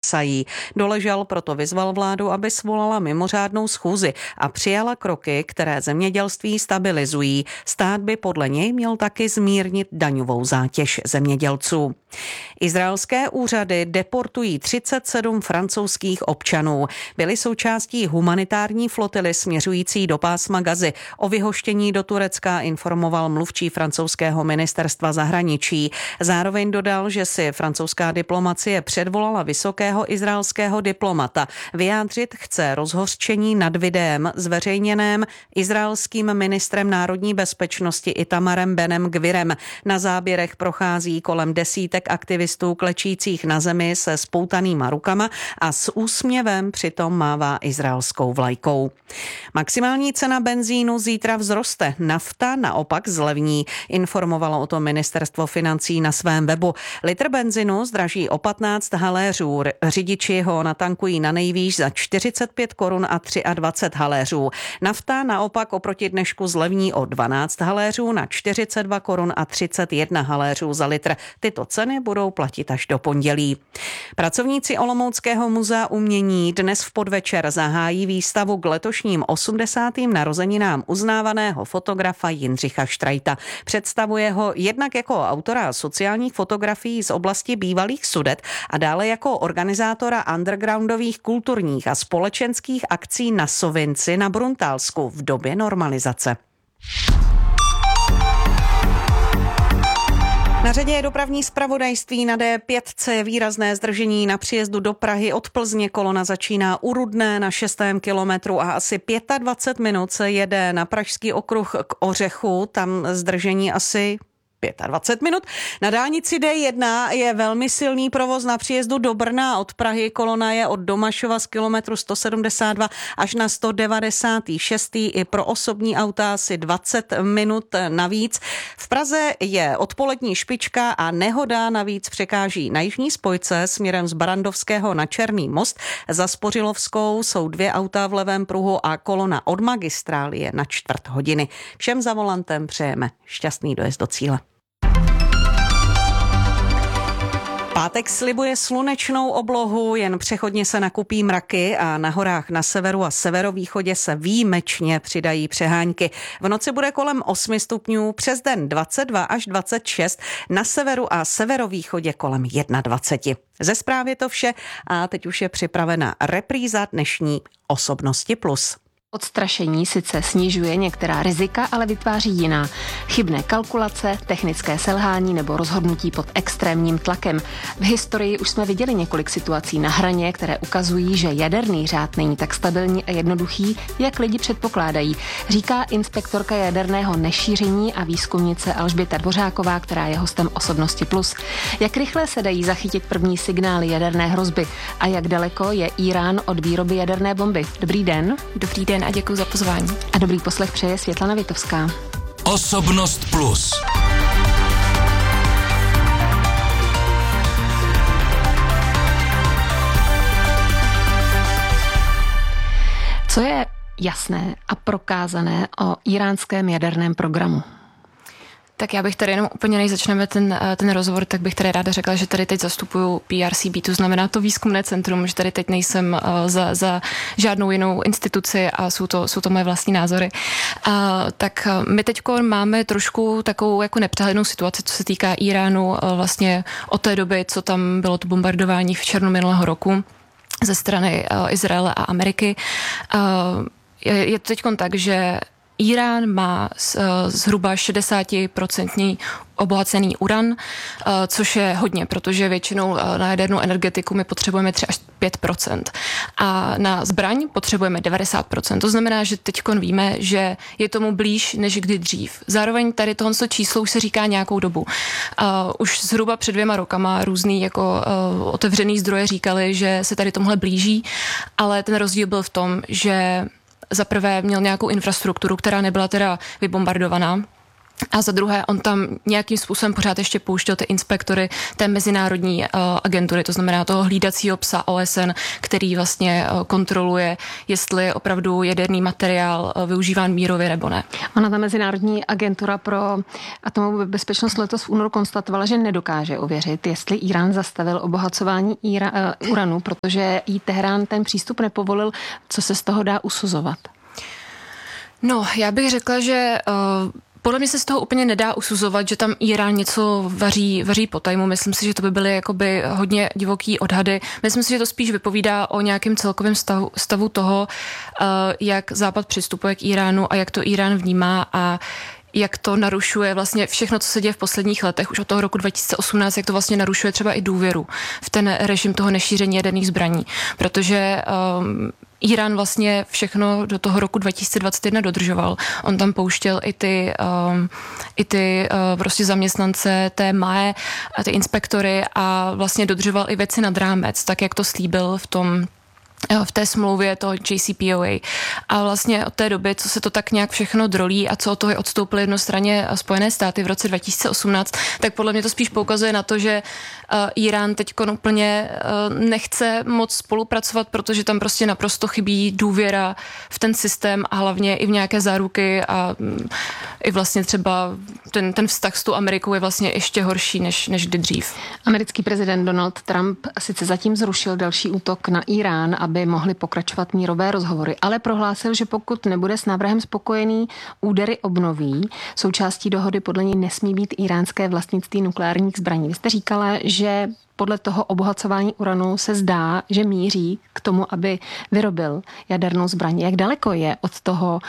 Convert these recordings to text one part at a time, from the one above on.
klesají. Doležal proto vyzval vládu, aby svolala mimořádnou schůzi a přijala kroky, které zemědělství stabilizují. Stát by podle něj měl taky zmírnit daňovou zátěž zemědělců. Izraelské úřady deportují 37 francouzských občanů. Byli součástí humanitární flotily směřující do pásma Gazy. O vyhoštění do Turecka informoval mluvčí francouzského ministerstva zahraničí. Zároveň dodal, že si francouzská diplomacie předvolala vysokého izraelského diplomata. Vyjádřit chce rozhořčení nad videem zveřejněném izraelským ministrem národní bezpečnosti Itamarem Benem Gvirem. Na záběrech prochází kolem desítek aktivistů klečících na zemi se spoutanýma rukama a s úsměvem přitom mává izraelskou vlajkou. Maximální cena benzínu zítra vzroste, nafta naopak zlevní, informovalo o tom ministerstvo financí na svém webu. Litr benzinu zdraží o 15 haléřů, řidiči ho natankují na nejvýš za 45 korun a 23 haléřů. Nafta naopak oproti dnešku zlevní o 12 haléřů na 42 korun a 31 haléřů za litr. Tyto ceny budou platit až do pondělí. Pracovníci Olomouckého muzea umění dnes v podvečer zahájí výstavu k letošním 80. narozeninám uznávaného fotografa Jindřicha Štrajta. Představuje ho jednak jako autora sociálních fotografií z oblasti bývalých Sudet a dále jako organizátora undergroundových kulturních a společenských akcí na Sovinci na Bruntálsku v době normalizace. Na řadě je dopravní zpravodajství. Na D5 výrazné zdržení na příjezdu do Prahy. Od Plzně kolona začíná u Rudné na 6. kilometru a asi 25 minut se jede na Pražský okruh k Ořechu. Tam zdržení asi 25 minut. Na dálnici D1 je velmi silný provoz na příjezdu do Brna. Od Prahy kolona je od Domašova z kilometru 172 až na 196. I pro osobní auta asi 20 minut navíc. V Praze je odpolední špička a nehoda navíc překáží na jižní spojce směrem z Barandovského na Černý most. Za Spořilovskou jsou 2 auta v levém pruhu a kolona od magistrály je na 1/4 hodiny. Všem za volantem přejeme šťastný dojezd do cíle. Pátek slibuje slunečnou oblohu, jen přechodně se nakupí mraky a na horách na severu a severovýchodě se výjimečně přidají přehánky. V noci bude kolem 8 stupňů, přes den 22 až 26, na severu a severovýchodě kolem 21. Ze zprávy to vše a teď už je připravena repríza dnešní Osobnosti plus. Odstrašení sice snižuje některá rizika, ale vytváří jiná. Chybné kalkulace, technické selhání nebo rozhodnutí pod extrémním tlakem. V historii už jsme viděli několik situací na hraně, které ukazují, že jaderný řád není tak stabilní a jednoduchý, jak lidi předpokládají, říká inspektorka jaderného nešíření a výzkumnice Alžběta Dvořáková, která je hostem Osobnosti plus. Jak rychle se dají zachytit první signály jaderné hrozby a jak daleko je Írán od výroby jaderné bomby? Dobrý den. Dobrý den a děkuji za pozvání. A dobrý poslech přeje Světlana Vitovská. Osobnost plus. Co je jasné a prokázané o íránském jaderném programu? Tak já bych tady jenom úplně, než začneme ten rozhovor, tak bych tady ráda řekla, že tady teď zastupuju PRCB, to znamená to výzkumné centrum, že tady teď nejsem za žádnou jinou instituci a jsou to moje vlastní názory. Tak my teď máme trošku takovou jako nepřehlednou situaci, co se týká Íránu vlastně od té doby, co tam bylo to bombardování v červnu minulého roku ze strany Izraele a Ameriky. Je to teď tak, že Írán má zhruba 60% obohacený uran, což je hodně, protože většinou na jadernou energetiku my potřebujeme 3 až 5%. A na zbraň potřebujeme 90%. To znamená, že teď víme, že je tomu blíž než kdy dřív. Zároveň tady tohle číslo už se říká nějakou dobu. Už zhruba před 2 rokama různý jako otevřený zdroje říkali, že se tady tomuhle blíží, ale ten rozdíl byl v tom, že za prvé měl nějakou infrastrukturu, která nebyla teda vybombardovaná, A za druhé, on tam nějakým způsobem pořád ještě pouštěl ty inspektory té mezinárodní agentury, to znamená toho hlídacího psa OSN, který vlastně kontroluje, jestli je opravdu jaderný materiál využíván mírově nebo ne. Ona ta mezinárodní agentura pro atomovou bezpečnost letos v únoru konstatovala, že nedokáže ověřit, jestli Irán zastavil obohacování uranu, protože jí Teherán ten přístup nepovolil. Co se z toho dá usuzovat? No, já bych řekla, že podle mě se z toho úplně nedá usuzovat, že tam Irán něco vaří po tajmu. Myslím si, že to by byly jakoby hodně divoký odhady. Myslím si, že to spíš vypovídá o nějakém celkovém stavu toho, jak Západ přistupuje k Iránu a jak to Irán vnímá a jak to narušuje vlastně všechno, co se děje v posledních letech, už od toho roku 2018, jak to vlastně narušuje třeba i důvěru v ten režim toho nešíření jaderných zbraní. Protože Irán vlastně všechno do toho roku 2021 dodržoval. On tam pouštěl i ty prostě zaměstnance té MAE, ty inspektory a vlastně dodržoval i věci nad rámec, tak jak to slíbil v té smlouvě toho JCPOA. A vlastně od té doby, co se to tak nějak všechno drolí a co od toho odstoupily jednostranně Spojené státy v roce 2018, tak podle mě to spíš poukazuje na to, že Irán teď úplně nechce moc spolupracovat, protože tam prostě naprosto chybí důvěra v ten systém a hlavně i v nějaké záruky a i vlastně třeba ten vztah s tou Amerikou je vlastně ještě horší než kdy dřív. Americký prezident Donald Trump sice zatím zrušil další útok na Irán, aby mohly pokračovat mírové rozhovory, ale prohlásil, že pokud nebude s návrhem spokojený, údery obnoví. Součástí dohody podle něj nesmí být iránské vlastnictví nukleárních zbraní. Vy jste říkala, že podle toho obohacování uranu se zdá, že míří k tomu, aby vyrobil jadernou zbraň. Jak daleko je od toho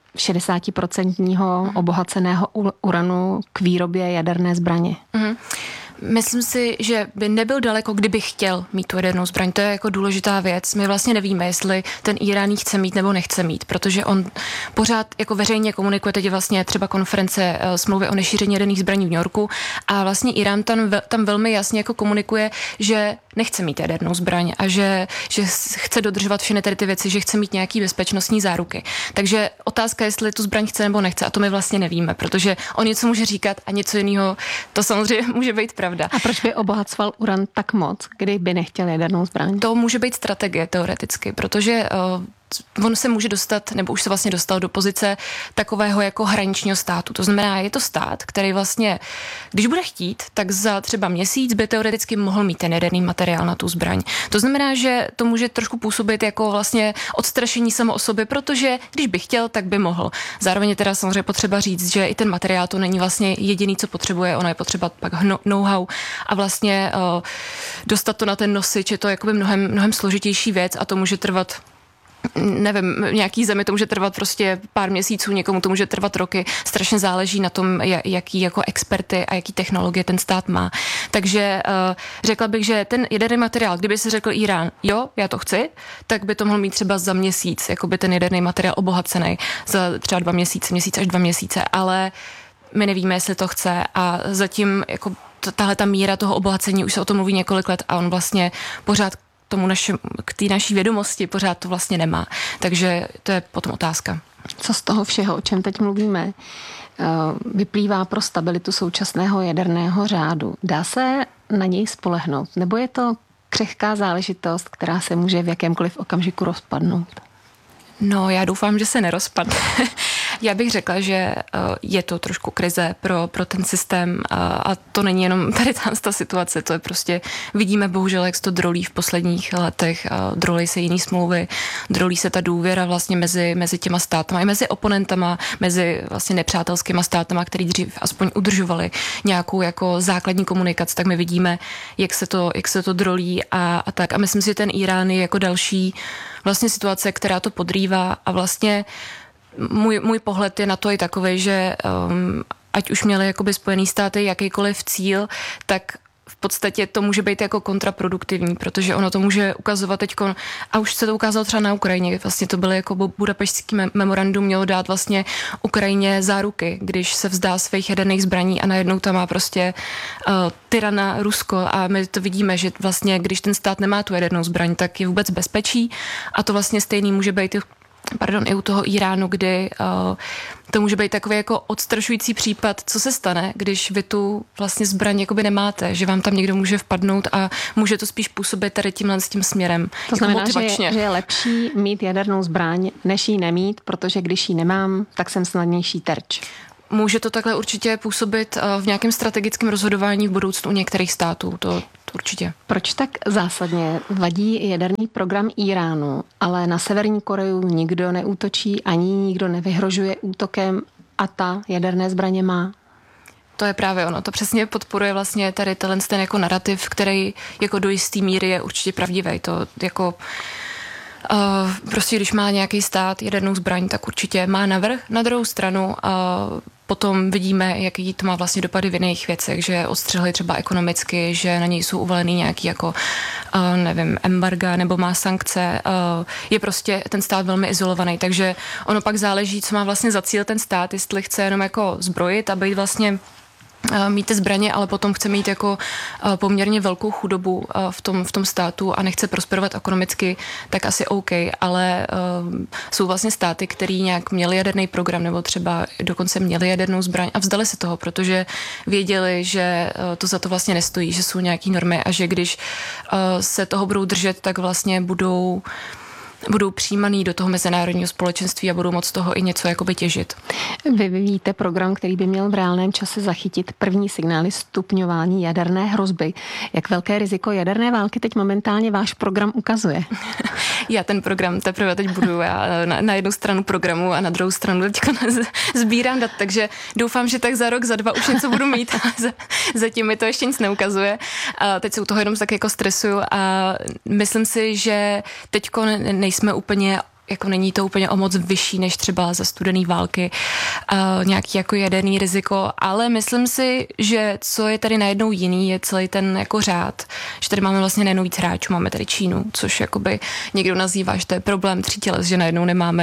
60% obohaceného uranu k výrobě jaderné zbraně? Mm-hmm. Myslím si, že by nebyl daleko, kdyby chtěl mít tu jadernou zbraň. To je jako důležitá věc. My vlastně nevíme, jestli ten Irán ji chce mít nebo nechce mít, protože on pořád jako veřejně komunikuje, teď je vlastně třeba konference smlouvy o nešíření jaderných zbraní v New Yorku a vlastně Irán tam velmi jasně jako komunikuje, že nechce mít jadernou zbraň a že chce dodržovat všechny tady ty věci, že chce mít nějaký bezpečnostní záruky. Takže otázka, jestli tu zbraň chce nebo nechce, a to my vlastně nevíme, protože on něco může říkat a něco jiného, to samozřejmě může být pravda. A proč by obohacoval uran tak moc, kdyby nechtěl jadernou zbraň? To může být strategie teoreticky, protože on se může dostat, nebo už se vlastně dostal do pozice takového jako hraničního státu. To znamená, je to stát, který vlastně, když bude chtít, tak za třeba měsíc by teoreticky mohl mít ten jaderný materiál na tu zbraň. To znamená, že to může trošku působit jako vlastně odstrašení samo o sobě, protože když by chtěl, tak by mohl. Zároveň je teda samozřejmě potřeba říct, že i ten materiál to není vlastně jediný, co potřebuje, ono je potřeba pak know-how a vlastně dostat to na ten nosič, je to jakoby mnohem složitější věc a to může trvat, nevím, nějaký zemi to může trvat prostě pár měsíců, někomu to může trvat roky, strašně záleží na tom, jaký jako experty a jaký technologie ten stát má. Takže řekla bych, že ten jaderný materiál, kdyby se řekl Irán, jo, já to chci, tak by to mohl mít třeba za měsíc, jakoby ten jaderný materiál obohacený, za třeba 2 měsíce, měsíc až 2 měsíce, ale my nevíme, jestli to chce a zatím jako tahle ta míra toho obohacení, už se o tom mluví několik let a on vlastně pořád k té naší vědomosti pořád to vlastně nemá. Takže to je potom otázka. Co z toho všeho, o čem teď mluvíme, vyplývá pro stabilitu současného jaderného řádu? Dá se na něj spolehnout? Nebo je to křehká záležitost, která se může v jakémkoliv okamžiku rozpadnout? No, já doufám, že se nerozpadne. Já bych řekla, že je to trošku krize pro ten systém a to není jenom tady ta situace, to je prostě, vidíme bohužel, jak se to drolí v posledních letech, drolí se jiný smlouvy, drolí se ta důvěra vlastně mezi těma státama i mezi oponentama, mezi vlastně nepřátelskýma státama, který dřív aspoň udržovali nějakou jako základní komunikaci, tak my vidíme, jak se to drolí a tak. A myslím si, že ten Irán je jako další vlastně situace, která to podrývá a vlastně můj pohled je na to i takovej, že ať už měly jakoby Spojený státy jakýkoliv cíl, tak v podstatě to může být jako kontraproduktivní, protože ono to může ukazovat teďko, a už se to ukázalo třeba na Ukrajině, vlastně to bylo jako Budapešťský memorandum mělo dát vlastně Ukrajině záruky, když se vzdá svých jaderných zbraní a najednou tam má prostě tyrana Rusko a my to vidíme, že vlastně když ten stát nemá tu jadernou zbraň, tak je vůbec bezpečí a to vlastně stejný může být i u toho Iránu, kdy to může být takový jako odstrašující případ, co se stane, když vy tu vlastně zbraň jakoby nemáte, že vám tam někdo může vpadnout a může to spíš působit tady tímhle s tím směrem. To znamená, že je lepší mít jadernou zbraň, než ji nemít, protože když ji nemám, tak jsem snadnější terč. Může to takhle určitě působit v nějakém strategickém rozhodování v budoucnu u některých států, to určitě. Proč tak zásadně vadí jaderný program Iránu, ale na Severní Koreu nikdo neútočí, ani nikdo nevyhrožuje útokem a ta jaderné zbraně má? To je právě ono. To přesně podporuje vlastně tady ten jako narrativ, který jako do jistý míry je určitě pravdivý. To jako prostě když má nějaký stát jadernou zbraň, tak určitě má navrch. Na druhou stranu potom vidíme, jaký to má vlastně dopady v jiných věcech, že odstřihli třeba ekonomicky, že na něj jsou uvalený nějaký jako, nevím, embarga nebo má sankce. Je prostě ten stát velmi izolovaný, takže ono pak záleží, co má vlastně za cíl ten stát, jestli chce jenom jako zbrojit a být vlastně mít ty zbraně, ale potom chce mít jako poměrně velkou chudobu v tom státu a nechce prosperovat ekonomicky, tak asi OK, ale jsou vlastně státy, který nějak měli jaderný program nebo třeba dokonce měli jadernou zbraň a vzdali se toho, protože věděli, že to za to vlastně nestojí, že jsou nějaký normy a že když se toho budou držet, tak vlastně budou přijímaný do toho mezinárodního společenství a budou moc toho i něco jakoby těžit. Vy vyvíjíte program, který by měl v reálném čase zachytit první signály stupňování jaderné hrozby. Jak velké riziko jaderné války teď momentálně váš program ukazuje? Já ten program teprve teď budu na jednu stranu programu a na druhou stranu teďka sbírám dat, takže doufám, že tak za rok, za 2 už něco budu mít. Zatím mi to ještě nic neukazuje. Teď se u toho jenom tak jako stresuju a myslím si, že teďko nejsme úplně, jako není to úplně o moc vyšší než třeba za studený války, nějaký jako jaderný riziko, ale myslím si, že co je tady najednou jiný, je celý ten jako řád, že tady máme vlastně najednou víc hráčů, máme tady Čínu, což jakoby někdo nazývá, že to je problém 3 těles, že najednou nemáme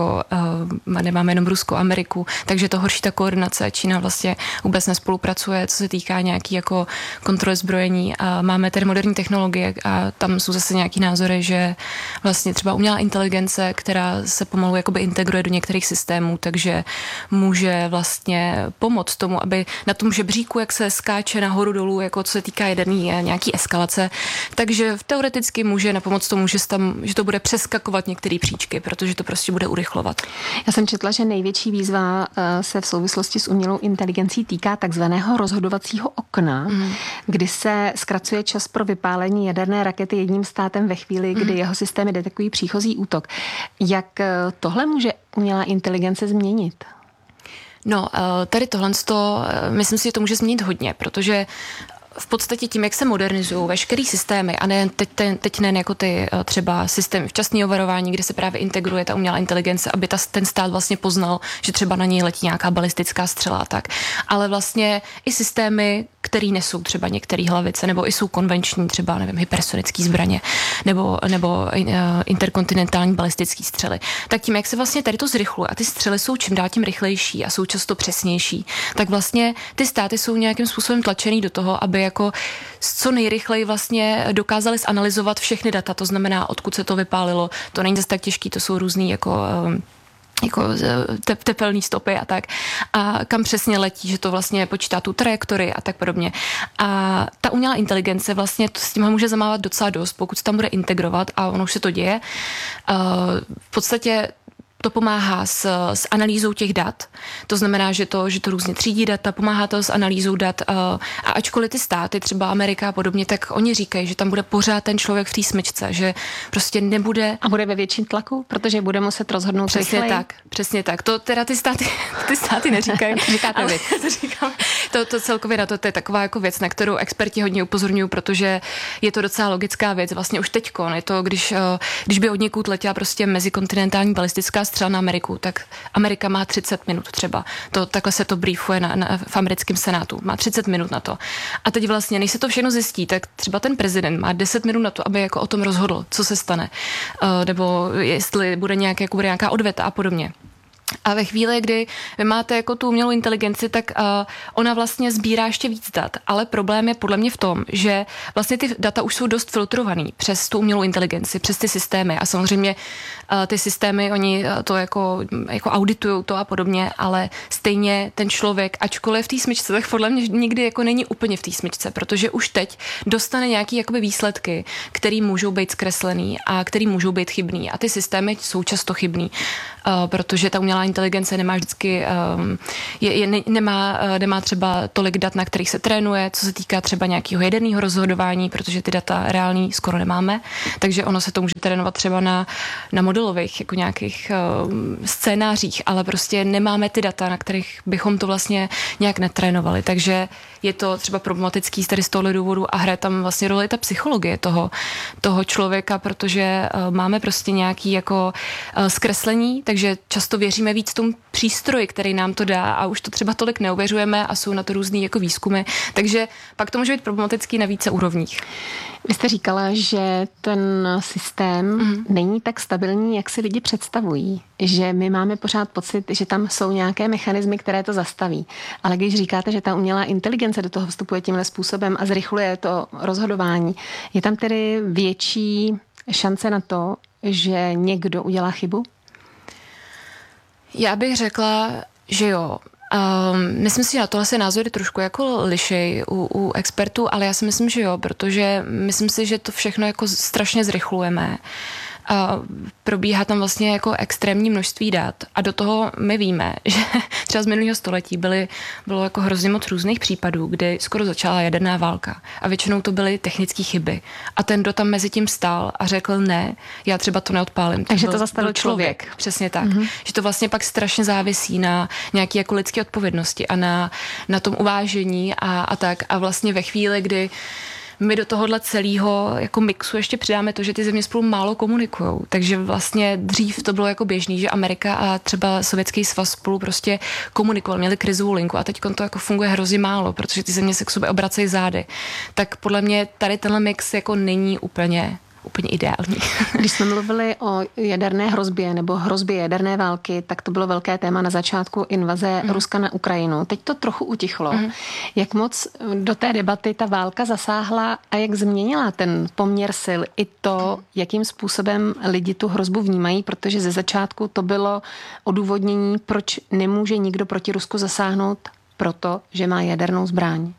jenom Rusko, Ameriku, takže to horší ta koordinace, Čína vlastně vůbec nespolupracuje, co se týká nějaký jako kontroly zbrojení a máme tady moderní technologie a tam jsou zase nějaký názory, že vlastně třeba umělá inteligence, která se pomalu jakoby integruje do některých systémů, takže může vlastně pomoct tomu, aby na tom žebříku, jak se skáče nahoru dolů, jako co se týká jaderný nějaký eskalace, takže teoreticky může napomoct tomu, že to bude přeskakovat některé příčky, protože to prostě bude urychlovat. Já jsem četla, že největší výzva se v souvislosti s umělou inteligencí týká takzvaného rozhodovacího okna, kdy se zkracuje čas pro vypálení jaderné rakety jedním státem ve chvíli, kdy jeho systémy detekují příchozí útok. Jak tohle může umělá inteligence změnit? No, tady tohle, myslím si, že to může změnit hodně, protože v podstatě tím, jak se modernizují veškerý systémy a ne teď ne jako ty třeba systémy včasného varování, kde se právě integruje ta umělá inteligence, aby ten stát vlastně poznal, že třeba na něj letí nějaká balistická střela a tak. Ale vlastně i systémy, který nesou třeba některé hlavice, nebo i jsou konvenční, třeba, nevím, hypersonické zbraně, nebo interkontinentální balistické střely. Tak tím, jak se vlastně tady to zrychluje a ty střely jsou čím dál tím rychlejší a jsou často přesnější, tak vlastně ty státy jsou nějakým způsobem tlačený do toho, aby jako co nejrychleji vlastně dokázali zanalyzovat všechny data, to znamená, odkud se to vypálilo. To není zase tak těžký, to jsou různý jako tepelné stopy a tak. A kam přesně letí, že to vlastně počítá tu trajektorii a tak podobně. A ta umělá inteligence vlastně s tím může zamávat docela dost, pokud se tam bude integrovat a ono už se to děje. V podstatě to pomáhá s analýzou těch dat. To znamená, že to různě třídí data, pomáhá to s analýzou dat. A ačkoliv ty státy, třeba Amerika a podobně, tak oni říkají, že tam bude pořád ten člověk v té smyčce, že prostě nebude... A bude ve větším tlaku, protože bude muset rozhodnout přesně tak. Přesně tak. To teda ty státy neříkají. Říkáte vy. To celkově na to je taková jako věc, na kterou experti hodně upozorňují, protože je to docela logická věc. Vlastně už teďko, je to, když by od někud letěla prostě mezikontinentální balistická střela na Ameriku, tak Amerika má 30 minut třeba. Takhle se to briefuje v americkém senátu. Má 30 minut na to. A teď vlastně, než se to všechno zjistí, tak třeba ten prezident má 10 minut na to, aby jako o tom rozhodl, co se stane. Nebo jestli bude nějaká odveta a podobně. A ve chvíli, kdy vy máte jako tu umělou inteligenci, tak ona vlastně sbírá ještě víc dat. Ale problém je podle mě v tom, že vlastně ty data už jsou dost filtrovaný přes tu umělou inteligenci, přes ty systémy. A samozřejmě ty systémy, oni to jako auditujou to a podobně, ale stejně ten člověk, ačkoliv v té smyčce, tak podle mě nikdy jako není úplně v té smyčce, protože už teď dostane nějaký jakoby výsledky, který můžou být zkreslený a který můžou být chybný. A ty systémy jsou často chybný, protože ta umělá inteligence nemá vždycky, nemá třeba tolik dat, na kterých se trénuje, co se týká třeba nějakého jaderného rozhodování, protože ty data reální skoro nemáme, takže ono se to může trénovat třeba na modelových jako nějakých scénářích, ale prostě nemáme ty data, na kterých bychom to vlastně nějak netrénovali, takže je to třeba problematický tady z tohohle důvodu a hraje tam vlastně roli ta psychologie toho člověka, protože máme prostě nějaký jako zkreslení, takže často věříme víc tomu přístroji, který nám to dá a už to třeba tolik neuvěřujeme a jsou na to různý jako výzkumy, takže pak to může být problematický na více úrovních. Vy jste říkala, že ten systém není tak stabilní, jak si lidi představují. Že my máme pořád pocit, že tam jsou nějaké mechanismy, které to zastaví. Ale když říkáte, že ta umělá inteligence do toho vstupuje tímhle způsobem a zrychluje to rozhodování, je tam tedy větší šance na to, že někdo udělá chybu? Já bych řekla, že jo. Myslím si, že na tohle se názory trošku jako lišej u expertů, ale já si myslím, že jo, protože myslím si, že to všechno jako strašně zrychlujeme. A probíhá tam vlastně jako extrémní množství dat a do toho my víme, že třeba z minulého století bylo jako hrozně moc různých případů, kdy skoro začala jaderná válka a většinou to byly technické chyby a ten, kdo tam mezi tím stál a řekl ne, já třeba to neodpálím. Takže to zastavil člověk. Přesně tak. Že to vlastně pak strašně závisí na nějaké jako lidské odpovědnosti a na tom uvážení a tak a vlastně ve chvíli, kdy my do tohohle celého jako mixu ještě přidáme to, že ty země spolu málo komunikujou. Takže vlastně dřív to bylo jako běžný, že Amerika a třeba Sovětský svaz spolu prostě komunikovali, měli krizovou linku a teď to jako funguje hrozně málo, protože ty země se k sobě obracejí zády. Tak podle mě tady tenhle mix jako není úplně ideální. Když jsme mluvili o jaderné hrozbě nebo hrozbě jaderné války, tak to bylo velké téma na začátku invaze Ruska na Ukrajinu. Teď to trochu utichlo. Jak moc do té debaty ta válka zasáhla a jak změnila ten poměr sil i to, jakým způsobem lidi tu hrozbu vnímají, protože ze začátku to bylo odůvodnění, proč nemůže nikdo proti Rusku zasáhnout, protože má jadernou zbraň.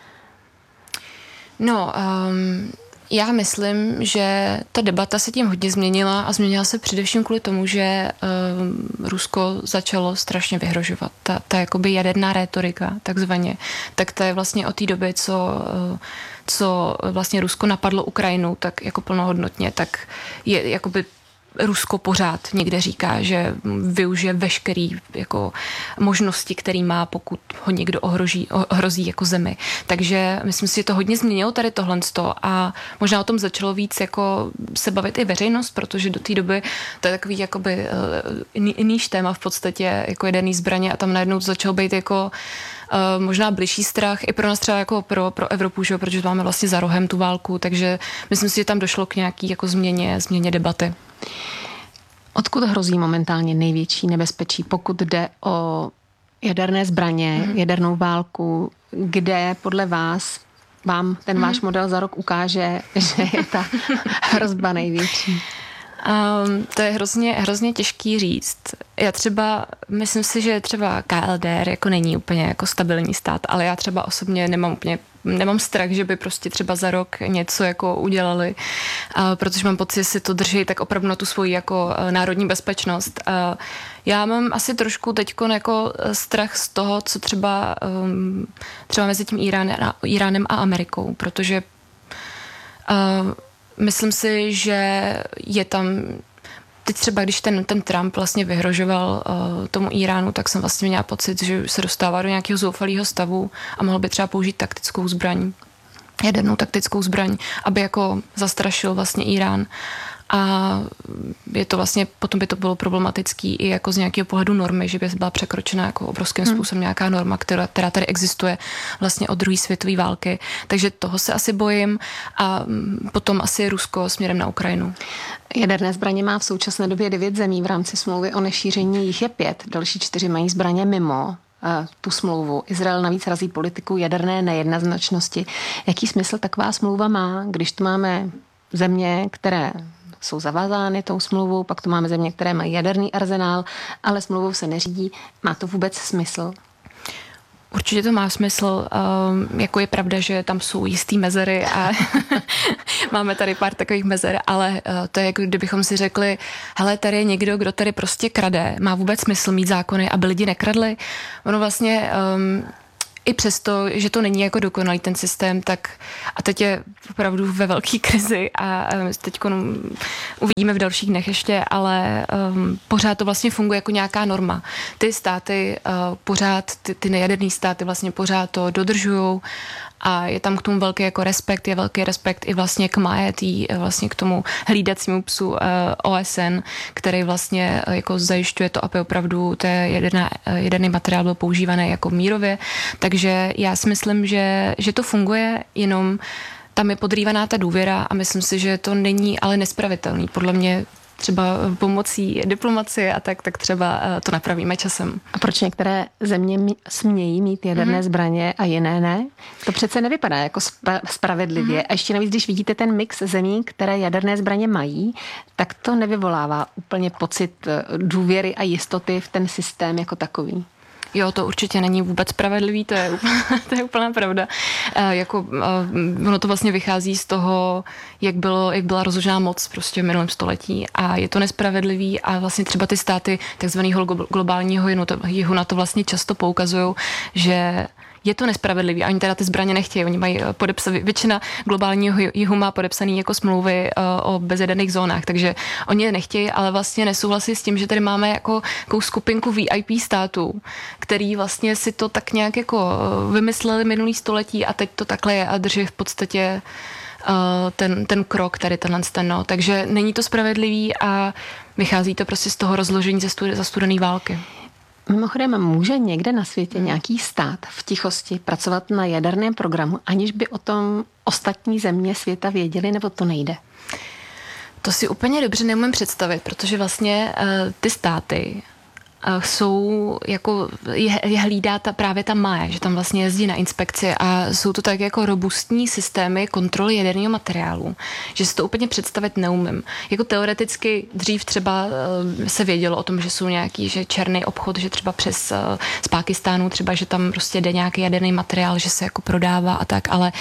Já myslím, že ta debata se tím hodně změnila a změnila se především kvůli tomu, že Rusko začalo strašně vyhrožovat. Ta jakoby jaderná rétorika, takzvaně, tak to je vlastně od té doby, co vlastně Rusko napadlo Ukrajinu, tak jako plnohodnotně, tak je jakoby Rusko pořád někde říká, že využije veškerý jako možnosti, který má, pokud ho někdo ohrozí jako zemi. Takže myslím si, že to hodně změnilo tady tohleto a možná o tom začalo víc jako se bavit i veřejnost, protože do té doby to je takový jakoby níž téma v podstatě jako jaderný zbraně a tam najednou to začalo být jako možná bližší strach i pro nás třeba jako pro Evropu, že? Protože máme vlastně za rohem tu válku, takže myslím si, že tam došlo k nějaký jako změně debaty. Odkud hrozí momentálně největší nebezpečí, pokud jde o jaderné zbraně, jadernou válku, kde podle vás vám ten váš model za rok ukáže, že je ta hrozba největší? To je hrozně těžký říct. Já třeba, myslím si, že třeba KLDR jako není úplně jako stabilní stát, ale já třeba osobně nemám strach, že by prostě třeba za rok něco jako udělali, protože mám pocit, že si to drží tak opravdu na tu svoji jako národní bezpečnost. Já mám asi trošku teďko jako strach z toho, co třeba mezi tím Iránem a Amerikou, protože myslím si, že je tam teď třeba, když ten Trump vlastně vyhrožoval tomu Iránu, tak jsem vlastně měla pocit, že se dostává do nějakého zoufalého stavu a mohl by třeba použít taktickou zbraň, jadernou taktickou zbraň, aby jako zastrašil vlastně Irán. A je to vlastně, potom by to bylo problematický i jako z nějakého pohledu normy, že by byla překročena jako obrovským způsobem nějaká norma, která tady existuje vlastně od druhé světové války. Takže toho se asi bojím a potom asi Rusko směrem na Ukrajinu. Jaderné zbraně má v současné době 9 zemí v rámci smlouvy o nešíření, jich je 5. Další 4 mají zbraně mimo tu smlouvu. Izrael navíc razí politiku jaderné nejednoznačnosti. Jaký smysl taková smlouva má, když tu máme země, které jsou zavázány tou smlouvou, pak tu máme země, které mají jaderný arzenál, ale smlouvou se neřídí. Má to vůbec smysl? Určitě to má smysl, jako je pravda, že tam jsou jistý mezery a máme tady pár takových mezer, ale to je jako kdybychom si řekli, hele, tady je někdo, kdo tady prostě krade, má vůbec smysl mít zákony, aby lidi nekradli. Ono vlastně i přesto, že to není jako dokonalý ten systém, tak a teď je opravdu ve velké krizi a teď uvidíme v dalších dnech ještě, ale pořád to vlastně funguje jako nějaká norma. Ty státy pořád, ty nejaderné státy vlastně pořád to dodržujou a je tam k tomu velký jako respekt, je velký respekt i vlastně k Majetí, vlastně k tomu hlídacímu psu OSN, který vlastně jako zajišťuje to, aby opravdu jaderný materiál byl používaný jako mírově. Takže já si myslím, že to funguje, jenom tam je podrývaná ta důvěra a myslím si, že to není ale nespravitelný. Podle mě třeba pomocí diplomacie a tak třeba to napravíme časem. A proč některé země smějí mít jaderné zbraně a jiné ne? To přece nevypadá jako spravedlivě. A ještě navíc, když vidíte ten mix zemí, které jaderné zbraně mají, tak to nevyvolává úplně pocit důvěry a jistoty v ten systém jako takový. Jo, to určitě není vůbec spravedlivý, to je úplná pravda. Ono to vlastně vychází z toho, jak byla rozložená moc prostě v minulém století a je to nespravedlivý a vlastně třeba ty státy takzvaného globálního jihu na to vlastně často poukazují, že je to nespravedlivý a oni teda ty zbraně nechtějí. Oni mají většina globálního jihu má podepsaný jako smlouvy o bezjaderných zónách, takže oni je nechtějí, ale vlastně nesouhlasí s tím, že tady máme jako skupinku VIP států, který vlastně si to tak nějak jako vymysleli minulý století a teď to takhle je a drží v podstatě ten krok tady tenhle. Takže není to spravedlivý a vychází to prostě z toho rozložení za studené války. Mimochodem, může někde na světě nějaký stát v tichosti pracovat na jaderném programu, aniž by o tom ostatní země světa věděli, nebo to nejde? To si úplně dobře neumím představit, protože vlastně ty státy jsou jako, je hlídá právě ta MAE, že tam vlastně jezdí na inspekci a jsou to tak jako robustní systémy kontroly jaderného materiálu, že si to úplně představit neumím. Jako teoreticky dřív třeba se vědělo o tom, že jsou nějaký, že černý obchod, že třeba z Pákistánu třeba, že tam prostě jde nějaký jaderný materiál, že se jako prodává a tak, ale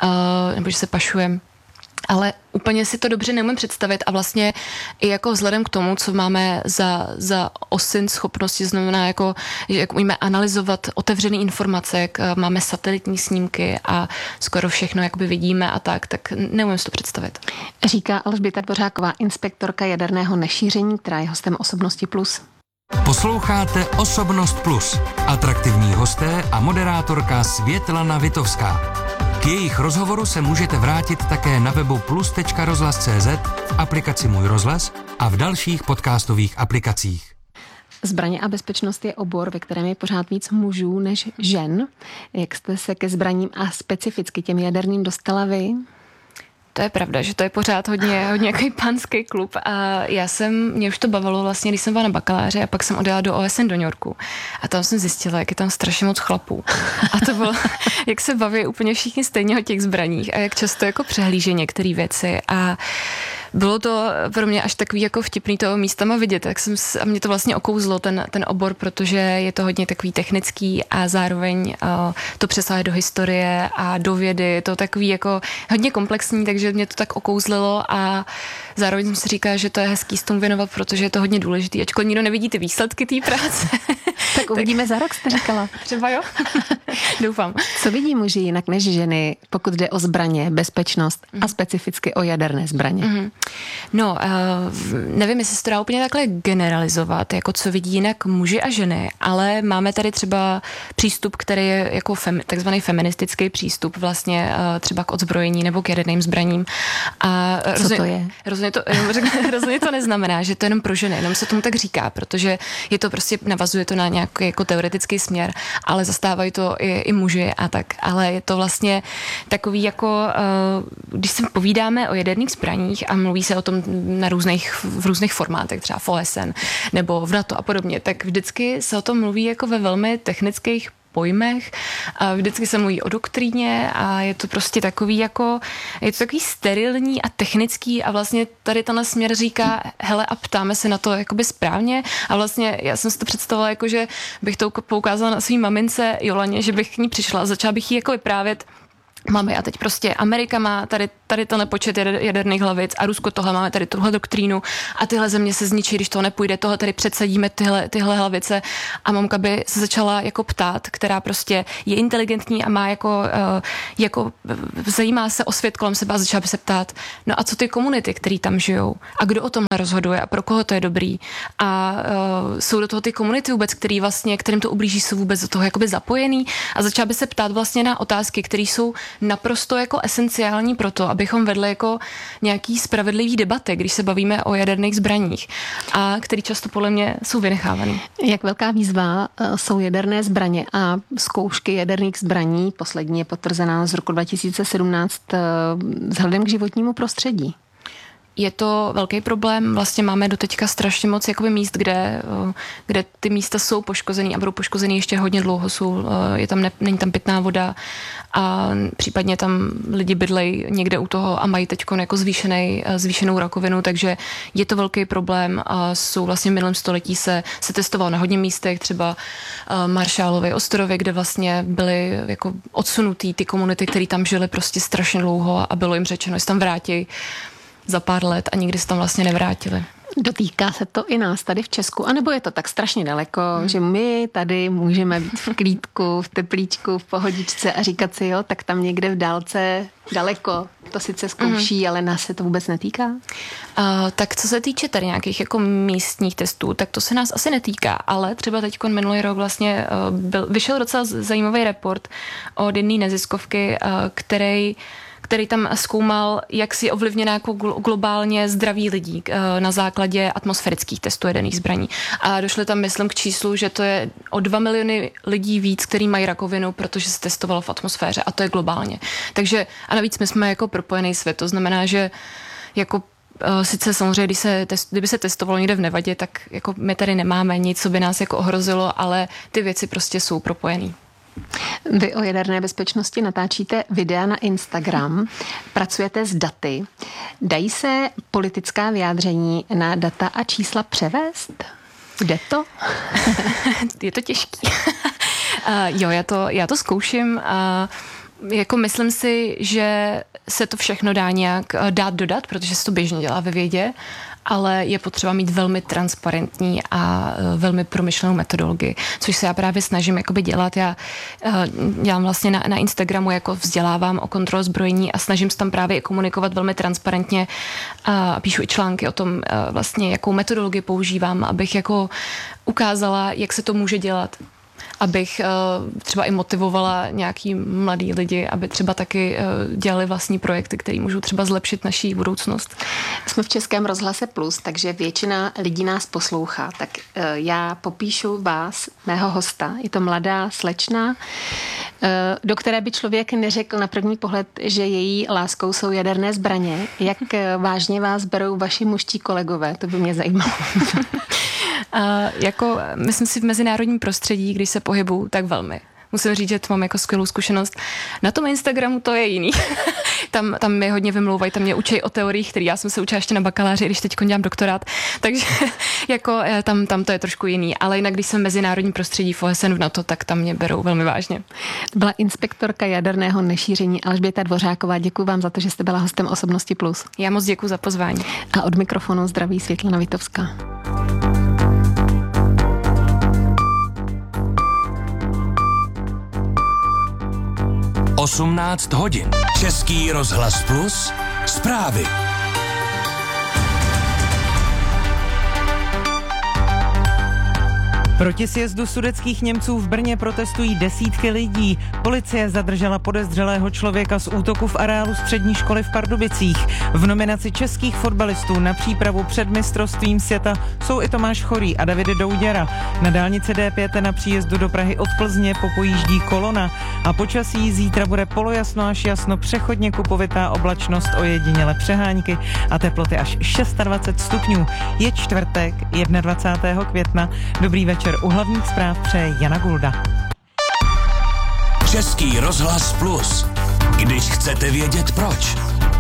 nebo že se pašuje. Ale úplně si to dobře neumím představit a vlastně i jako vzhledem k tomu, co máme za OSINT schopnosti, znamená jako, že jak umíme analyzovat otevřené informace, jak máme satelitní snímky a skoro všechno jakoby vidíme a tak neumím si to představit. Říká Alžběta Dvořáková, inspektorka jaderného nešíření, která je hostem Osobnosti Plus. Posloucháte Osobnost Plus. Atraktivní hosté a moderátorka Světlana Vitovská. K jejich rozhovoru se můžete vrátit také na webu plus.rozhlas.cz, v aplikaci Můj rozhlas a v dalších podcastových aplikacích. Zbraně a bezpečnost je obor, ve kterém je pořád víc mužů než žen. Jak jste se ke zbraním a specificky těm jaderným dostala vy? To je pravda, že to je pořád hodně nějaký pánský klub a mě už to bavilo vlastně, když jsem byla na bakaláře a pak jsem odjela do OSN do New Yorku a tam jsem zjistila, jak je tam strašně moc chlapů. A to bylo, jak se baví úplně všichni stejně o těch zbraních a jak často jako přehlíží některé věci a bylo to pro mě až takový jako vtipný toho místama vidět, a mě to vlastně okouzlo ten obor, protože je to hodně takový technický a zároveň to přesahuje do historie a do vědy, je to takový jako hodně komplexní, takže mě to tak okouzlilo a zároveň jsem si říkala, že to je hezký s tomu věnovat, protože je to hodně důležitý, ačkoliv nikdo nevidí ty výsledky té práce. Tak uvidíme za rok, jste říkala. Třeba jo. Doufám. Co vidí muži jinak než ženy, pokud jde o zbraně, bezpečnost a specificky o jaderné zbraně? No, nevím, jestli se to dá úplně takhle generalizovat, jako co vidí jinak muži a ženy, ale máme tady třeba přístup, který je jako takzvaný feministický přístup vlastně třeba k odzbrojení nebo k jaderným zbraním. A co to je? Rozhodně rozhodně to neznamená, že to jenom pro ženy, jenom se tomu tak říká, protože je to prostě, navazuje to na nějaký jako teoretický směr, ale zastávají to i muži a tak, ale je to vlastně takový jako, když se povídáme o jaderných zbraních a mluví se o tom v různých formátech, třeba v OSN nebo v NATO a podobně, tak vždycky se o tom mluví jako ve velmi technických pojmech. A vždycky se mluví o doktríně a je to prostě takový jako, je to takový sterilní a technický a vlastně tady tenhle směr říká, hele a ptáme se na to jakoby správně a vlastně já jsem si to představila jako, že bych to poukázala na svý mamince Jolaně, že bych k ní přišla a začala bych jí jako vyprávět, máme a teď prostě Amerika má tady tenhle počet jaderných hlavic a Rusko tohle, máme tady tuhle doktrínu a tyhle země se zničí, když to nepůjde, tohle tady předsadíme tyhle hlavice a mamka by se začala jako ptát, která prostě je inteligentní a má jako zajímá se o svět kolem sebe a začala by se ptát, no a co ty komunity, který tam žijou a kdo o tom rozhoduje a pro koho to je dobrý a jsou do toho ty komunity vůbec, kterým to ublíží, jsou vůbec do toho jakoby zapojený a začala by se ptát vlastně na otázky, které jsou naprosto jako esenciální pro to, abychom vedli jako nějaký spravedlivý debaty, když se bavíme o jaderných zbraních a který často podle mě jsou vynechávaný. Jak velká výzva jsou jaderné zbraně a zkoušky jaderných zbraní, poslední je potvrzená z roku 2017 vzhledem k životnímu prostředí? Je to velký problém, vlastně máme doteďka strašně moc jakoby míst, kde ty místa jsou poškozený a budou poškozený ještě hodně dlouho, není tam pitná voda a případně tam lidi bydlejí někde u toho a mají teďko jako zvýšenou rakovinu, takže je to velký problém a jsou vlastně v minulém století se testovalo na hodně místech, třeba Marshallovy ostrovy, kde vlastně byly jako odsunutý ty komunity, které tam žily prostě strašně dlouho a bylo jim řečeno, že se tam vrátí za pár let a nikdy se tam vlastně nevrátili. Dotýká se to i nás tady v Česku, anebo je to tak strašně daleko, že my tady můžeme být v klídku, v teplíčku, v pohodičce a říkat si, jo, tak tam někde v dálce daleko to sice zkouší, ale nás se to vůbec netýká? Tak co se týče tady nějakých jako místních testů, tak to se nás asi netýká, ale třeba teď minulý rok vlastně vyšel docela zajímavý report od jedné neziskovky, který tam zkoumal, jak si ovlivněná jako globálně zdraví lidí na základě atmosférických testů jaderných zbraní. A došli tam, myslím, k číslu, že to je o 2 miliony lidí víc, který mají rakovinu, protože se testovalo v atmosféře a to je globálně. Takže a navíc my jsme jako propojený svět, to znamená, že jako sice samozřejmě, kdyby se testovalo někde v Nevadě, tak jako my tady nemáme nic, co by nás jako ohrozilo, ale ty věci prostě jsou propojený. Vy o jaderné bezpečnosti natáčíte videa na Instagram, pracujete s daty. Dají se politická vyjádření na data a čísla převést? Jde to? Je to těžký. Jo, já to zkouším. Jako myslím si, že se to všechno dá nějak dát dodat, protože se to běžně dělá ve vědě, ale je potřeba mít velmi transparentní a velmi promyšlenou metodologii, což se já právě snažím jakoby dělat. Já dělám vlastně na Instagramu, jako vzdělávám o kontrole zbrojení a snažím se tam právě komunikovat velmi transparentně a píšu i články o tom vlastně, jakou metodologii používám, abych jako ukázala, jak se to může dělat. Abych třeba i motivovala nějaký mladý lidi, aby třeba taky dělali vlastní projekty, které můžou třeba zlepšit naší budoucnost. Jsme v Českém rozhlase Plus, takže většina lidí nás poslouchá. Tak já popíšu vás, mého hosta. Je to mladá slečna, do které by člověk neřekl na první pohled, že její láskou jsou jaderné zbraně. Jak vážně vás berou vaši mužští kolegové? To by mě zajímalo. Jako, myslím si v mezinárodním prostředí, když se pohybuju, tak velmi. Musím říct, že to mám jako skvělou zkušenost. Na tom Instagramu to je jiný. tam mě hodně vymlouvají, tam mě učí o teoriích, které já jsem se učila ještě na bakaláři, když teď dělám doktorát. Takže jako tam to je trošku jiný. Ale jinak, když jsem v mezinárodním prostředí v OSN v NATO, tak tam mě berou velmi vážně. Byla inspektorka jaderného nešíření Alžběta Dvořáková. Děkuji vám za to, že jste byla hostem Osobnosti Plus. Já moc děkuji za pozvání. A od mikrofonu zdraví Světlana Vitovská. Osmnáct hodin. Český rozhlas Plus. Zprávy. Proti sjezdu sudetských Němců v Brně protestují desítky lidí. Policie zadržela podezřelého člověka z útoku v areálu střední školy v Pardubicích. V nominaci českých fotbalistů na přípravu před mistrovstvím světa jsou i Tomáš Chorý a David Douděra. Na dálnici D5 na příjezdu do Prahy od Plzně popojíždí kolona a počasí zítra bude polojasno až jasno, přechodně kupovitá oblačnost, ojediněle přehánky a teploty až 26 stupňů. Je čtvrtek 21. května. Dobrý večer. U hlavních zpráv přeje Jana Gulda. Český rozhlas Plus. Když chcete vědět proč.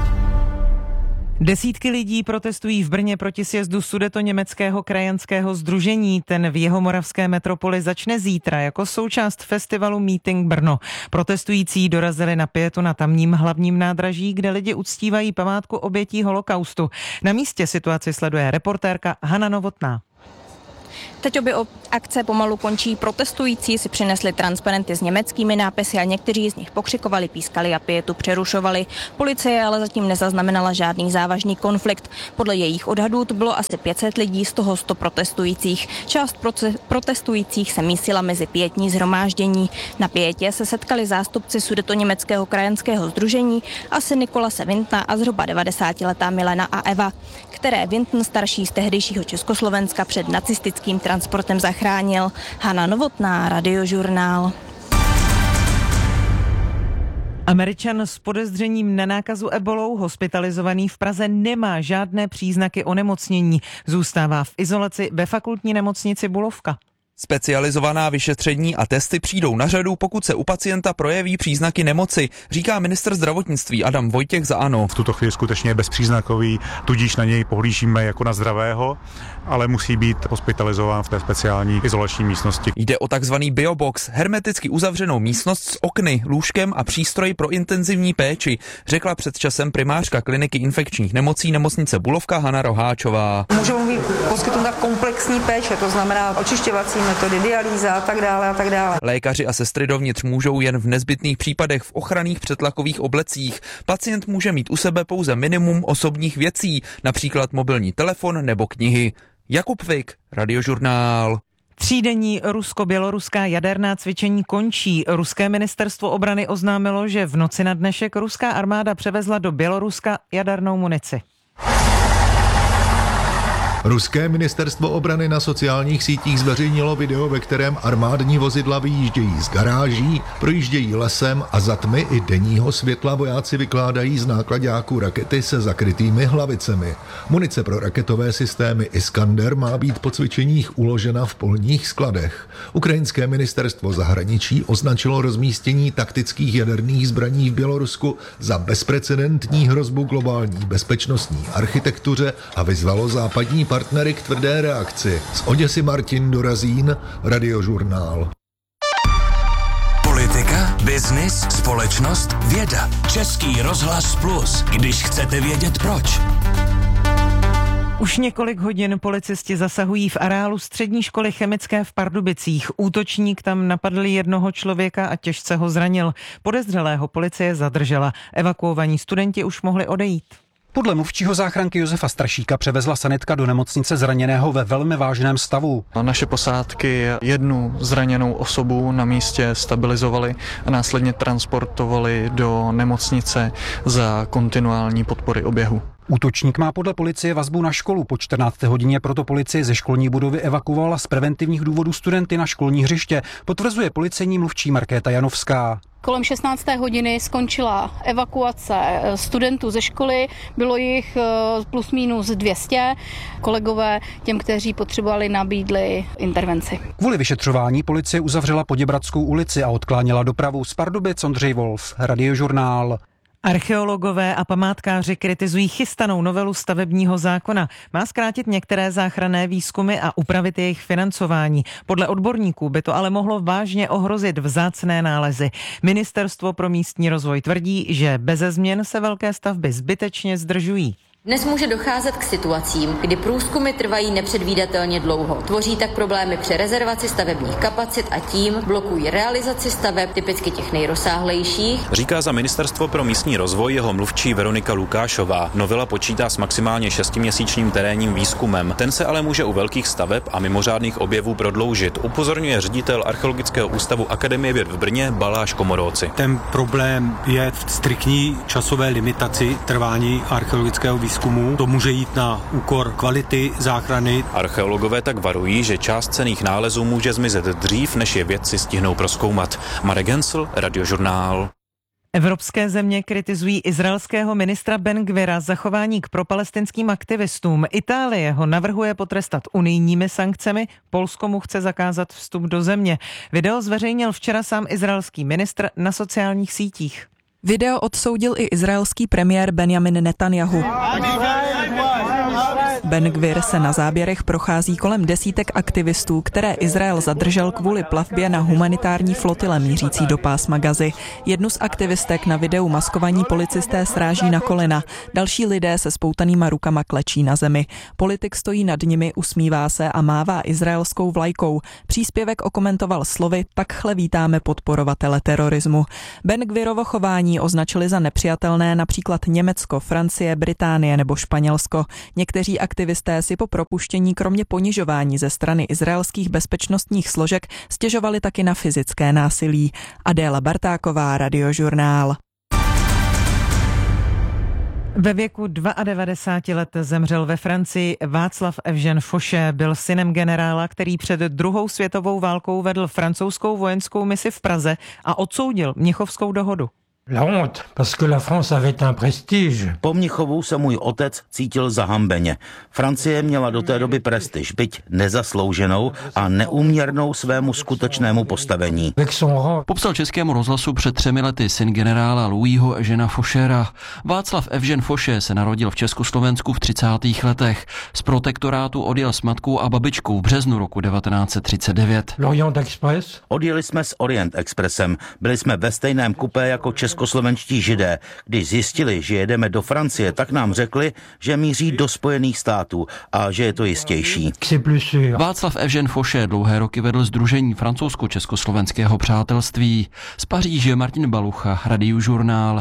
Desítky lidí protestují v Brně proti sjezdu Sudetoněmeckého krajanského sdružení. Ten v jihomoravské metropoli začne zítra jako součást festivalu Meeting Brno. Protestující dorazili na pietu na tamním hlavním nádraží, kde lidi uctívají památku obětí holokaustu. Na místě situaci sleduje reportérka Hana Novotná. Teď obě akce pomalu končí. Protestující si přinesli transparenty s německými nápisy a někteří z nich pokřikovali, pískali a pietu přerušovali. Policie ale zatím nezaznamenala žádný závažný konflikt. Podle jejich odhadů to bylo asi 500 lidí, z toho 100 protestujících. Část protestujících se mísila mezi pietní shromáždění. Na pietě se setkali zástupci Sudetoněmeckého krajanského sdružení, asi Nikolase Wintna a zhruba 90letá Milena a Eva, které Wintn starší z tehdejšího Československa před nacistickým transportem zachránil. Hana Novotná, Radiožurnál. Američan s podezřením na nákazu ebolou hospitalizovaný v Praze nemá žádné příznaky onemocnění. Zůstává v izolaci ve fakultní nemocnici Bulovka. Specializovaná vyšetření a testy přijdou na řadu, pokud se u pacienta projeví příznaky nemoci, říká ministr zdravotnictví Adam Vojtěch za ANO. V tuto chvíli skutečně je bezpříznakový, tudíž na něj pohlížíme jako na zdravého, ale musí být hospitalizován v té speciální izolační místnosti. Jde o takzvaný biobox, hermeticky uzavřenou místnost s okny, lůžkem a přístroji pro intenzivní péči, řekla před časem primářka kliniky infekčních nemocí nemocnice Bulovka Hana Roháčová. Můžou být poskytnuta komplexní péče, to znamená očišťovací metody, dialýza a tak dále a tak dále. Lékaři a sestry dovnitř můžou jen v nezbytných případech v ochranných předtlakových oblecích. Pacient může mít u sebe pouze minimum osobních věcí, například mobilní telefon nebo knihy. Jakub Vik, Radiožurnál. Třídenní rusko-běloruská jaderná cvičení končí. Ruské ministerstvo obrany oznámilo, že v noci na dnešek ruská armáda převezla do Běloruska jadernou munici. Ruské ministerstvo obrany na sociálních sítích zveřejnilo video, ve kterém armádní vozidla vyjíždějí z garáží, projíždějí lesem a za tmy i denního světla vojáci vykládají z náklaďáků rakety se zakrytými hlavicemi. Munice pro raketové systémy Iskander má být po cvičeních uložena v polních skladech. Ukrajinské ministerstvo zahraničí označilo rozmístění taktických jaderných zbraní v Bělorusku za bezprecedentní hrozbu globální bezpečnostní architektuře a vyzvalo západní partnery k tvrdé reakci. Z Oděsy Martin Dorazín, Radiožurnál. Politika, biznis, společnost, věda. Český rozhlas Plus, když chcete vědět proč. Už několik hodin policisti zasahují v areálu střední školy chemické v Pardubicích. Útočník tam napadl jednoho člověka a těžce ho zranil. Podezřelého policie zadržela. Evakuovaní studenti už mohli odejít. Podle mluvčího záchranky Josefa Strašíka převezla sanitka do nemocnice zraněného ve velmi vážném stavu. Naše posádky jednu zraněnou osobu na místě stabilizovali a následně transportovali do nemocnice za kontinuální podpory oběhu. Útočník má podle policie vazbu na školu. Po 14. hodině proto policie ze školní budovy evakuovala z preventivních důvodů studenty na školní hřiště, potvrzuje policejní mluvčí Markéta Janovská. Kolem 16. hodiny skončila evakuace studentů ze školy, bylo jich plus minus 200. Kolegové těm, kteří potřebovali, nabídli intervenci. Kvůli vyšetřování policie uzavřela Poděbradskou ulici a odklánila dopravu. Z Pardubic Ondřej Wolf, Radiožurnál. Archeologové a památkáři kritizují chystanou novelu stavebního zákona. Má zkrátit některé záchranné výzkumy a upravit jejich financování. Podle odborníků by to ale mohlo vážně ohrozit vzácné nálezy. Ministerstvo pro místní rozvoj tvrdí, že beze změn se velké stavby zbytečně zdržují. Dnes může docházet k situacím, kdy průzkumy trvají nepředvídatelně dlouho. Tvoří tak problémy při rezervaci stavebních kapacit a tím blokují realizaci staveb, typicky těch nejrozsáhlejších. Říká za Ministerstvo pro místní rozvoj jeho mluvčí Veronika Lukášová. Novela počítá s maximálně 6měsíčním terénním výzkumem. Ten se ale může u velkých staveb a mimořádných objevů prodloužit, upozorňuje ředitel Archeologického ústavu Akademie věd v Brně Baláš Komoróci. Ten problém je v striktní časové limitaci trvání archeologického výzkumu. To může jít na úkor kvality záchrany. Archeologové tak varují, že část cenných nálezů může zmizet dřív, než je vědci stihnou prozkoumat. Marek Hensl, Radiožurnál. Evropské země kritizují izraelského ministra Ben Gvira za chování k propalestinským aktivistům. Itálie ho navrhuje potrestat unijními sankcemi, Polsko mu chce zakázat vstup do země. Video zveřejnil včera sám izraelský ministr na sociálních sítích. Video odsoudil i izraelský premiér Benjamin Netanjahu. Ben Gvir se na záběrech prochází kolem desítek aktivistů, které Izrael zadržel kvůli plavbě na humanitární flotile mířící do pásma Gazy. Jednu z aktivistek na videu maskovaní policisté sráží na kolena. Další lidé se spoutanýma rukama klečí na zemi. Politik stojí nad nimi, usmívá se a mává izraelskou vlajkou. Příspěvek okomentoval slovy: takhle vítáme podporovatele terorismu. Ben Gvirovo chování označili za nepřijatelné například Německo, Francie, Británie nebo Španělsko. Někteří aktivisté si po propuštění kromě ponižování ze strany izraelských bezpečnostních složek stěžovali taky na fyzické násilí. Adéla Bartáková, Radiožurnál. Ve věku 92 let zemřel ve Francii Václav Evžen Fauché. Byl synem generála, který před druhou světovou válkou vedl francouzskou vojenskou misi v Praze a odsoudil Mnichovskou dohodu. La honte, parce que la France avait un prestige. Po Mnichovu se můj otec cítil zahambeně. Francie měla do té doby prestiž, byť nezaslouženou a neúměrnou svému skutečnému postavení. Popsal Českému rozhlasu před 3 lety syn generála Louisho Evžena Fauchera. Václav Evžen Fauché se narodil v Československu v 30. letech. Z protektorátu odjel s matkou a babičkou v březnu roku 1939. L'Orient Express? Odjeli jsme s Orient Expressem. Byli jsme ve stejném kupé jako českoslovenští Židé. Když zjistili, že jedeme do Francie, tak nám řekli, že míří do Spojených států a že je to jistější. Václav Evžen Fauché dlouhé roky vedl sdružení francouzsko-československého přátelství. Z Paříže Martin Balucha, Radiožurnál.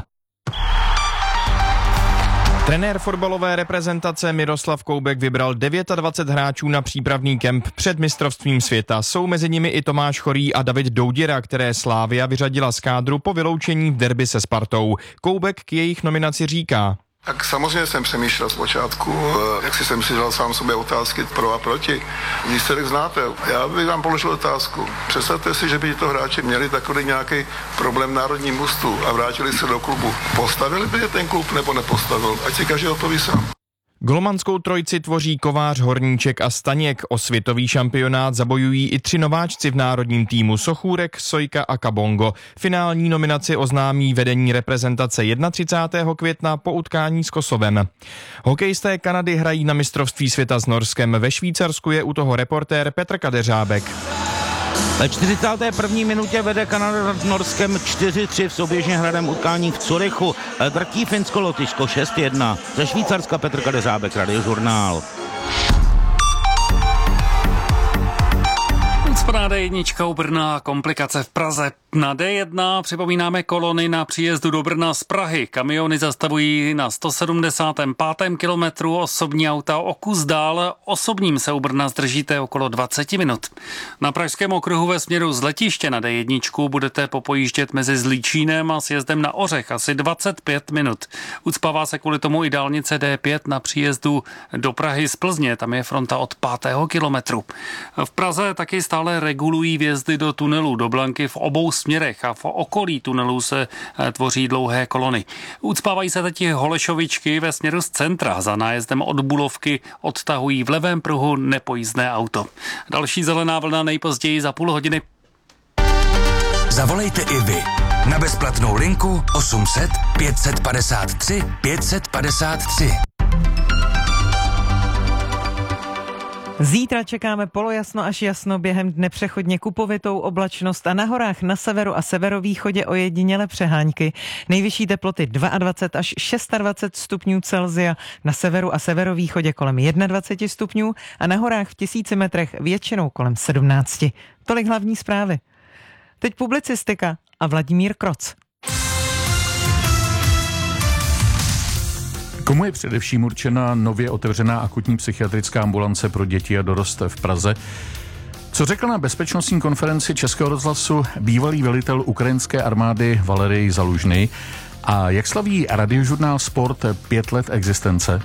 Trenér fotbalové reprezentace Miroslav Koubek vybral 29 hráčů na přípravný kemp před mistrovstvím světa. Jsou mezi nimi i Tomáš Chorý a David Douděra, které Slavia vyřadila z kádru po vyloučení v derby se Spartou. Koubek k jejich nominaci říká: Tak samozřejmě jsem přemýšlel zpočátku, jak jsem si dal sám sobě otázky pro a proti. Výsledek znáte. Já bych vám položil otázku. Představte si, že by to hráči měli takový nějaký problém v národním mužstvu a vrátili se do klubu. Postavili by je ten klub nebo nepostavil? Ať si každý odpoví sám. Golmanskou trojici tvoří Kovář, Horníček a Staněk. O světový šampionát zabojují i 3 nováčci v národním týmu: Sochůrek, Sojka a Kabongo. Finální nominaci oznámí vedení reprezentace 31. května po utkání s Kosovem. Hokejisté Kanady hrají na mistrovství světa s Norskem. Ve Švýcarsku je u toho reportér Petr Kadeřábek. Ve 41. minutě vede Kanada s Norskem 4-3 v souběžně hraném utkání v Curychu. Drtí Finsko-Lotyšsko 6-1. Ze Švýcarska Petr Kadeřábek, Radiožurnál. Ucpaná D1 u Brna, komplikace v Praze. Na D1 připomínáme kolony na příjezdu do Brna z Prahy. Kamiony zastavují na 175. kilometru, osobní auta o kus dál. Osobním se u Brna zdržíte okolo 20 minut. Na pražském okruhu ve směru z letiště na D1 budete popojíždět mezi Zlíčínem a sjezdem na Ořech asi 25 minut. Ucpává se kvůli tomu i dálnice D5 na příjezdu do Prahy z Plzně. Tam je fronta od 5. kilometru. V Praze taky stále regulují vjezdy do tunelu do Blanky v obou směrech a v okolí tunelů se tvoří dlouhé kolony. Ucpávají se teď Holešovičky ve směru z centra. Za nájezdem od Bulovky odtahují v levém pruhu nepojízdné auto. Další zelená vlna nejpozději za půl hodiny. Zavolejte i vy na bezplatnou linku 800 553 553. Zítra čekáme polojasno až jasno, během dne přechodně kupovitou oblačnost a na horách na severu a severovýchodě ojediněle přehánky. Nejvyšší teploty 22 až 26 stupňů Celsia, na severu a severovýchodě kolem 21 stupňů a na horách v 1000 metrech většinou kolem 17. Tolik hlavní zprávy. Teď publicistika a Vladimír Kroc. Komu je především určena nově otevřená akutní psychiatrická ambulance pro děti a dorost v Praze? Co řekl na bezpečnostní konferenci Českého rozhlasu bývalý velitel ukrajinské armády Valerij Zalužný? A jak slaví radiožurnál Sport 5 let existence?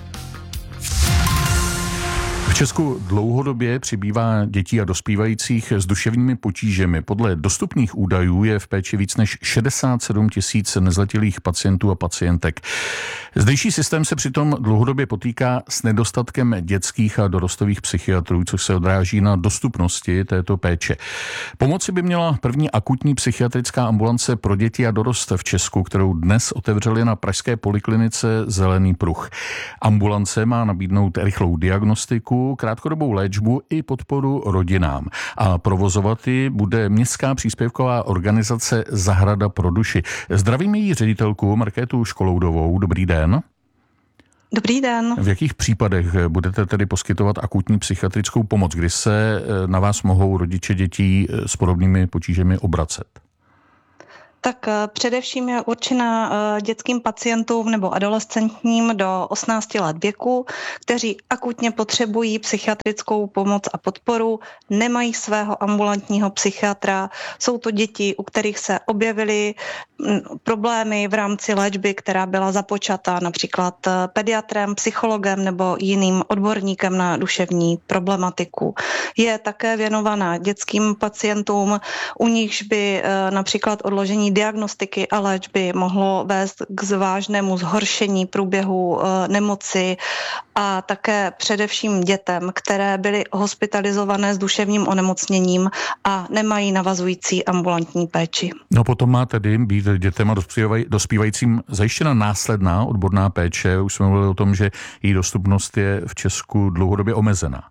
V Česku dlouhodobě přibývá dětí a dospívajících s duševními potížemi. Podle dostupných údajů je v péči víc než 67 000 nezletilých pacientů a pacientek. Zdejší systém se přitom dlouhodobě potýká s nedostatkem dětských a dorostových psychiatrů, což se odráží na dostupnosti této péče. Pomoci by měla první akutní psychiatrická ambulance pro děti a dorost v Česku, kterou dnes otevřeli na pražské poliklinice Zelený pruh. Ambulance má nabídnout rychlou diagnostiku, krátkodobou léčbu i podporu rodinám. A provozovat ji bude městská příspěvková organizace Zahrada pro duši. Zdravím její ředitelku Markétu Školoudovou. Dobrý den. Dobrý den. V jakých případech budete tedy poskytovat akutní psychiatrickou pomoc, kdy se na vás mohou rodiče dětí s podobnými potížemi obracet? Tak především je určena dětským pacientům nebo adolescentním do 18 let věku, kteří akutně potřebují psychiatrickou pomoc a podporu, nemají svého ambulantního psychiatra. Jsou to děti, u kterých se objevily problémy v rámci léčby, která byla započata například pediatrem, psychologem nebo jiným odborníkem na duševní problematiku. Je také věnovaná dětským pacientům, u nichž by například odložení diagnostiky a léčby mohlo vést k vážnému zhoršení průběhu nemoci a také především dětem, které byly hospitalizované s duševním onemocněním a nemají navazující ambulantní péči. No potom má tedy být dětem a dospívajícím zajištěna následná odborná péče. Už jsme mluvili o tom, že její dostupnost je v Česku dlouhodobě omezená.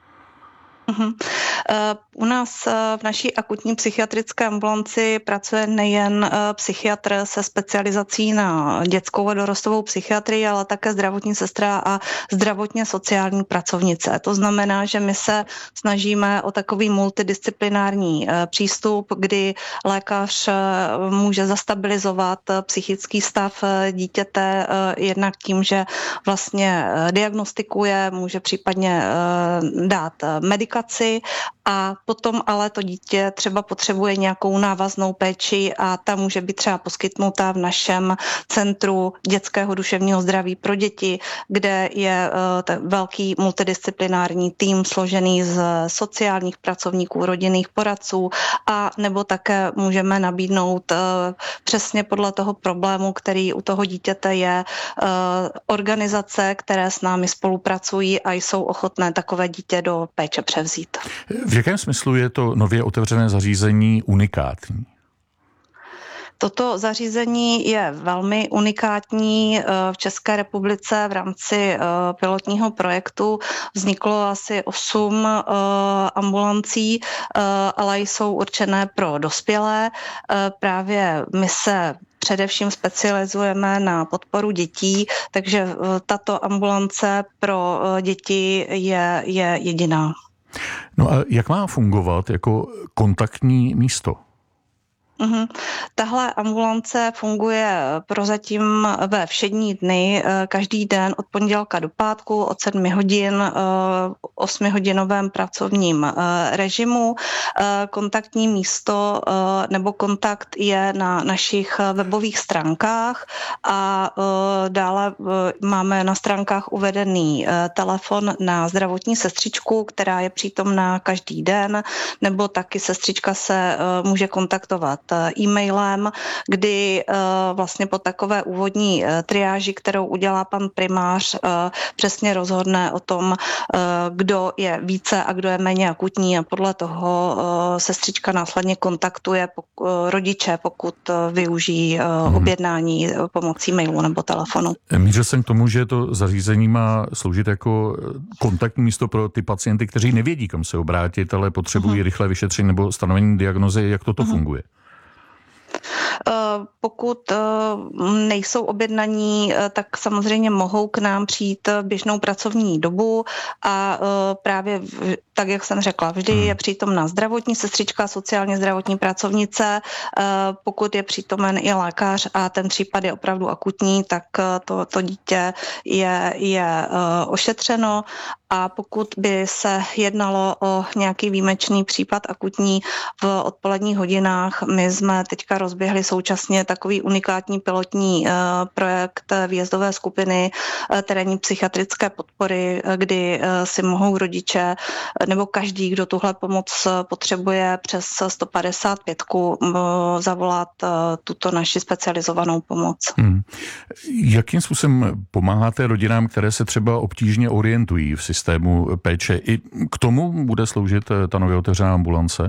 U nás v naší akutní psychiatrické ambulanci pracuje nejen psychiatr se specializací na dětskou a dorostovou psychiatrii, ale také zdravotní sestra a zdravotně sociální pracovnice. To znamená, že my se snažíme o takový multidisciplinární přístup, kdy lékař může zastabilizovat psychický stav dítěte jednak tím, že vlastně diagnostikuje, může případně dát medikaci a potom ale to dítě třeba potřebuje nějakou návaznou péči a ta může být třeba poskytnuta v našem centru dětského duševního zdraví pro děti, kde je velký multidisciplinární tým složený z sociálních pracovníků, rodinných poradců a nebo také můžeme nabídnout přesně podle toho problému, který u toho dítěte je, organizace, které s námi spolupracují a jsou ochotné takové dítě do péče převzít. V jakém smyslu je to nově otevřené zařízení unikátní? Toto zařízení je velmi unikátní v České republice. V rámci pilotního projektu vzniklo asi 8 ambulancí, ale jsou určené pro dospělé. Právě my se především specializujeme na podporu dětí, takže tato ambulance pro děti je jediná. No a jak má fungovat jako kontaktní místo? Tahle ambulance funguje prozatím ve všední dny, každý den od pondělka do pátku od 7 hodin, 8hodinovém pracovním režimu. Kontaktní místo nebo kontakt je na našich webových stránkách a dále máme na stránkách uvedený telefon na zdravotní sestřičku, která je přítomná každý den, nebo taky sestřička se může kontaktovat e-mailem, kdy vlastně po takové úvodní triáži, kterou udělá pan primář, přesně rozhodne o tom, kdo je více a kdo je méně akutní a podle toho sestřička následně kontaktuje rodiče, pokud využijí objednání pomocí mailu nebo telefonu. Mířil jsem k tomu, že to zařízení má sloužit jako kontaktní místo pro ty pacienty, kteří nevědí, kam se obrátit, ale potřebují rychlé vyšetření nebo stanovení diagnozy. Jak toto funguje? Pokud nejsou objednaní, tak samozřejmě mohou k nám přijít běžnou pracovní dobu a právě tak, jak jsem řekla, vždy je přítomná zdravotní sestřička, sociálně zdravotní pracovnice. Pokud je přítomen i lékař a ten případ je opravdu akutní, tak to dítě je ošetřeno. A pokud by se jednalo o nějaký výjimečný případ akutní v odpoledních hodinách, my jsme teďka rozběhli současně takový unikátní pilotní projekt výjezdové skupiny terénní psychiatrické podpory, kdy si mohou rodiče nebo každý, kdo tuhle pomoc potřebuje, přes 155 zavolat tuto naši specializovanou pomoc. Jakým způsobem pomáháte rodinám, které se třeba obtížně orientují v systému péče? I k tomu bude sloužit ta nově otevřená ambulance?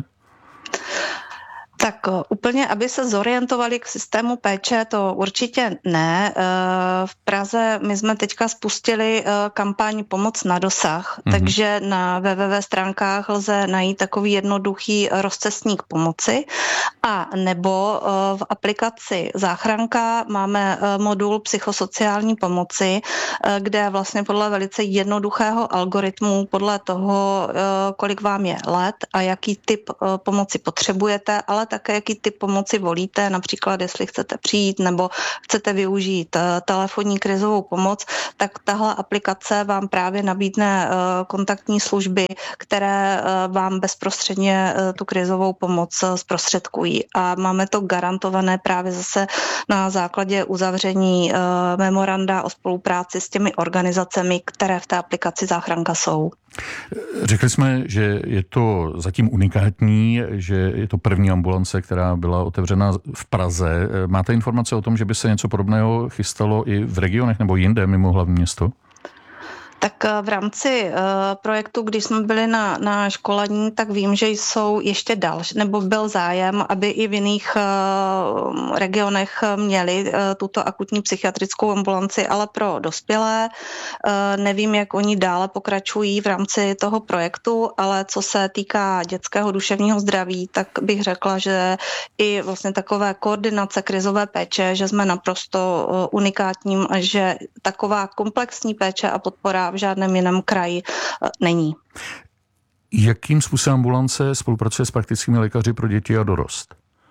Tak úplně, aby se zorientovali k systému péče, to určitě ne. V Praze my jsme teďka spustili kampaň Pomoc na dosah, takže na www stránkách lze najít takový jednoduchý rozcestník pomoci a nebo v aplikaci Záchranka máme modul psychosociální pomoci, kde vlastně podle velice jednoduchého algoritmu, podle toho, kolik vám je let a jaký typ pomoci potřebujete, ale také jaký typ pomoci volíte, například jestli chcete přijít nebo chcete využít telefonní krizovou pomoc, tak tahle aplikace vám právě nabídne kontaktní služby, které vám bezprostředně tu krizovou pomoc zprostředkují. A máme to garantované právě zase na základě uzavření memoranda o spolupráci s těmi organizacemi, které v té aplikaci Záchranka jsou. Řekli jsme, že je to zatím unikátní, že je to první ambulance, která byla otevřena v Praze. Máte informace o tom, že by se něco podobného chystalo i v regionech nebo jinde mimo hlavní město? Tak v rámci projektu, když jsme byli na školení, tak vím, že jsou ještě další, nebo byl zájem, aby i v jiných regionech měli tuto akutní psychiatrickou ambulanci, ale pro dospělé. Nevím, jak oni dále pokračují v rámci toho projektu, ale co se týká dětského duševního zdraví, tak bych řekla, že i vlastně takové koordinace krizové péče, že jsme naprosto unikátním a že taková komplexní péče a podpora v žádném jiném kraji není. Jakým způsobem ambulance spolupracuje s praktickými lékaři pro děti a dorost?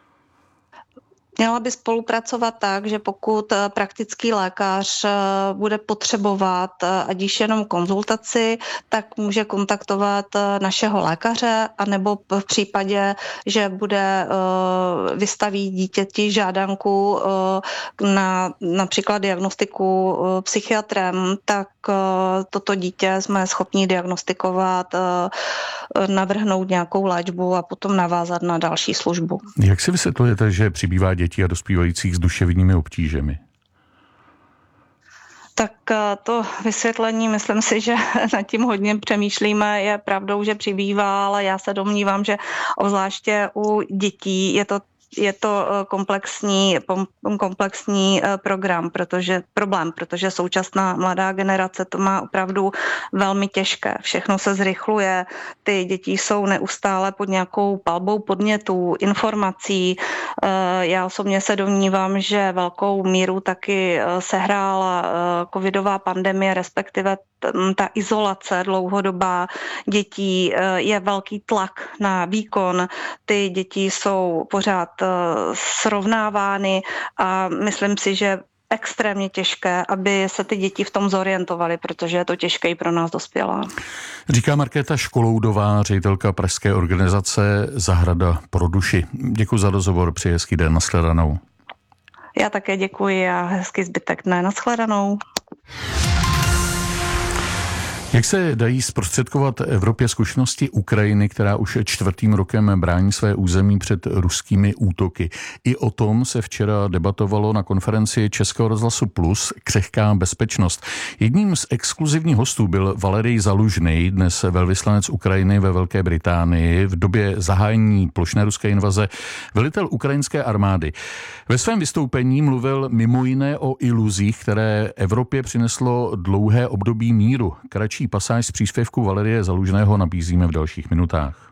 Měla by spolupracovat tak, že pokud praktický lékař bude potřebovat ať již jenom konzultaci, tak může kontaktovat našeho lékaře, anebo v případě, že vystaví dítěti žádanku na například diagnostiku psychiatrem, tak toto dítě jsme schopni diagnostikovat, navrhnout nějakou léčbu a potom navázat na další službu. Jak si vysvětlujete, že přibývá dětí a dospívajících s duševními obtížemi? Tak to vysvětlení, myslím si, že nad tím hodně přemýšlíme. Je pravdou, že přibývá, ale já se domnívám, že obzvláště u dětí je to komplexní problém, protože současná mladá generace to má opravdu velmi těžké. Všechno se zrychluje, ty děti jsou neustále pod nějakou palbou podnětů, informací. Já osobně se domnívám, že velkou míru taky sehrála covidová pandemie, respektive ta izolace dlouhodobá dětí, je velký tlak na výkon. Ty děti jsou pořád srovnávány a myslím si, že extrémně těžké, aby se ty děti v tom zorientovaly, protože je to těžké i pro nás dospělá. Říká Markéta Školoudová, ředitelka pražské organizace Zahrada pro duši. Děkuji za rozhovor, přeji hezký den, nashledanou. Já také děkuji a hezký zbytek dne, nashledanou. Jak se dají zprostředkovat Evropě zkušenosti Ukrajiny, která už 4. rokem brání své území před ruskými útoky? I o tom se včera debatovalo na konferenci Českého rozhlasu Plus Křehká bezpečnost. Jedním z exkluzivních hostů byl Valerij Zalužný, dnes velvyslanec Ukrajiny ve Velké Británii, v době zahájení plošné ruské invaze velitel ukrajinské armády. Ve svém vystoupení mluvil mimo jiné o iluzích, které Evropě přineslo dlouhé období míru. Kratší pasáž z příspěvku Valerije Zalužného nabízíme v dalších minutách.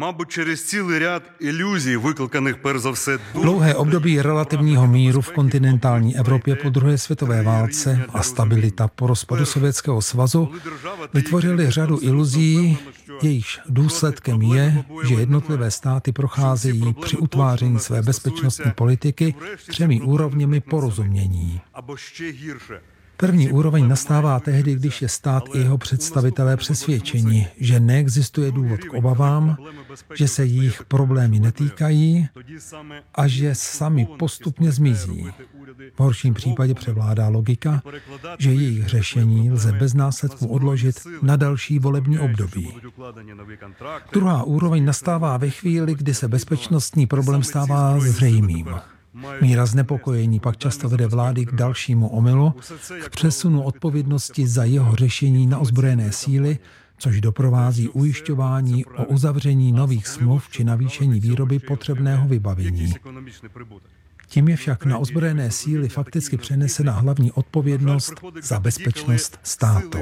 Dlouhé období relativního míru v kontinentální Evropě po druhé světové válce a stabilita po rozpadu Sovětského svazu vytvořily řadu iluzí, jejichž důsledkem je, že jednotlivé státy procházejí při utváření své bezpečnostní politiky 3 úrovněmi porozumění. První úroveň nastává tehdy, když je stát i jeho představitelé přesvědčeni, že neexistuje důvod k obavám, že se jejich problémy netýkají a že sami postupně zmizí. V horším případě převládá logika, že jejich řešení lze bez následků odložit na další volební období. Druhá úroveň nastává ve chvíli, kdy se bezpečnostní problém stává zřejmým. Míra znepokojení pak často vede vlády k dalšímu omylu, k přesunu odpovědnosti za jeho řešení na ozbrojené síly, což doprovází ujišťování o uzavření nových smluv či navýšení výroby potřebného vybavení. Tím je však na ozbrojené síly fakticky přenesena hlavní odpovědnost za bezpečnost státu.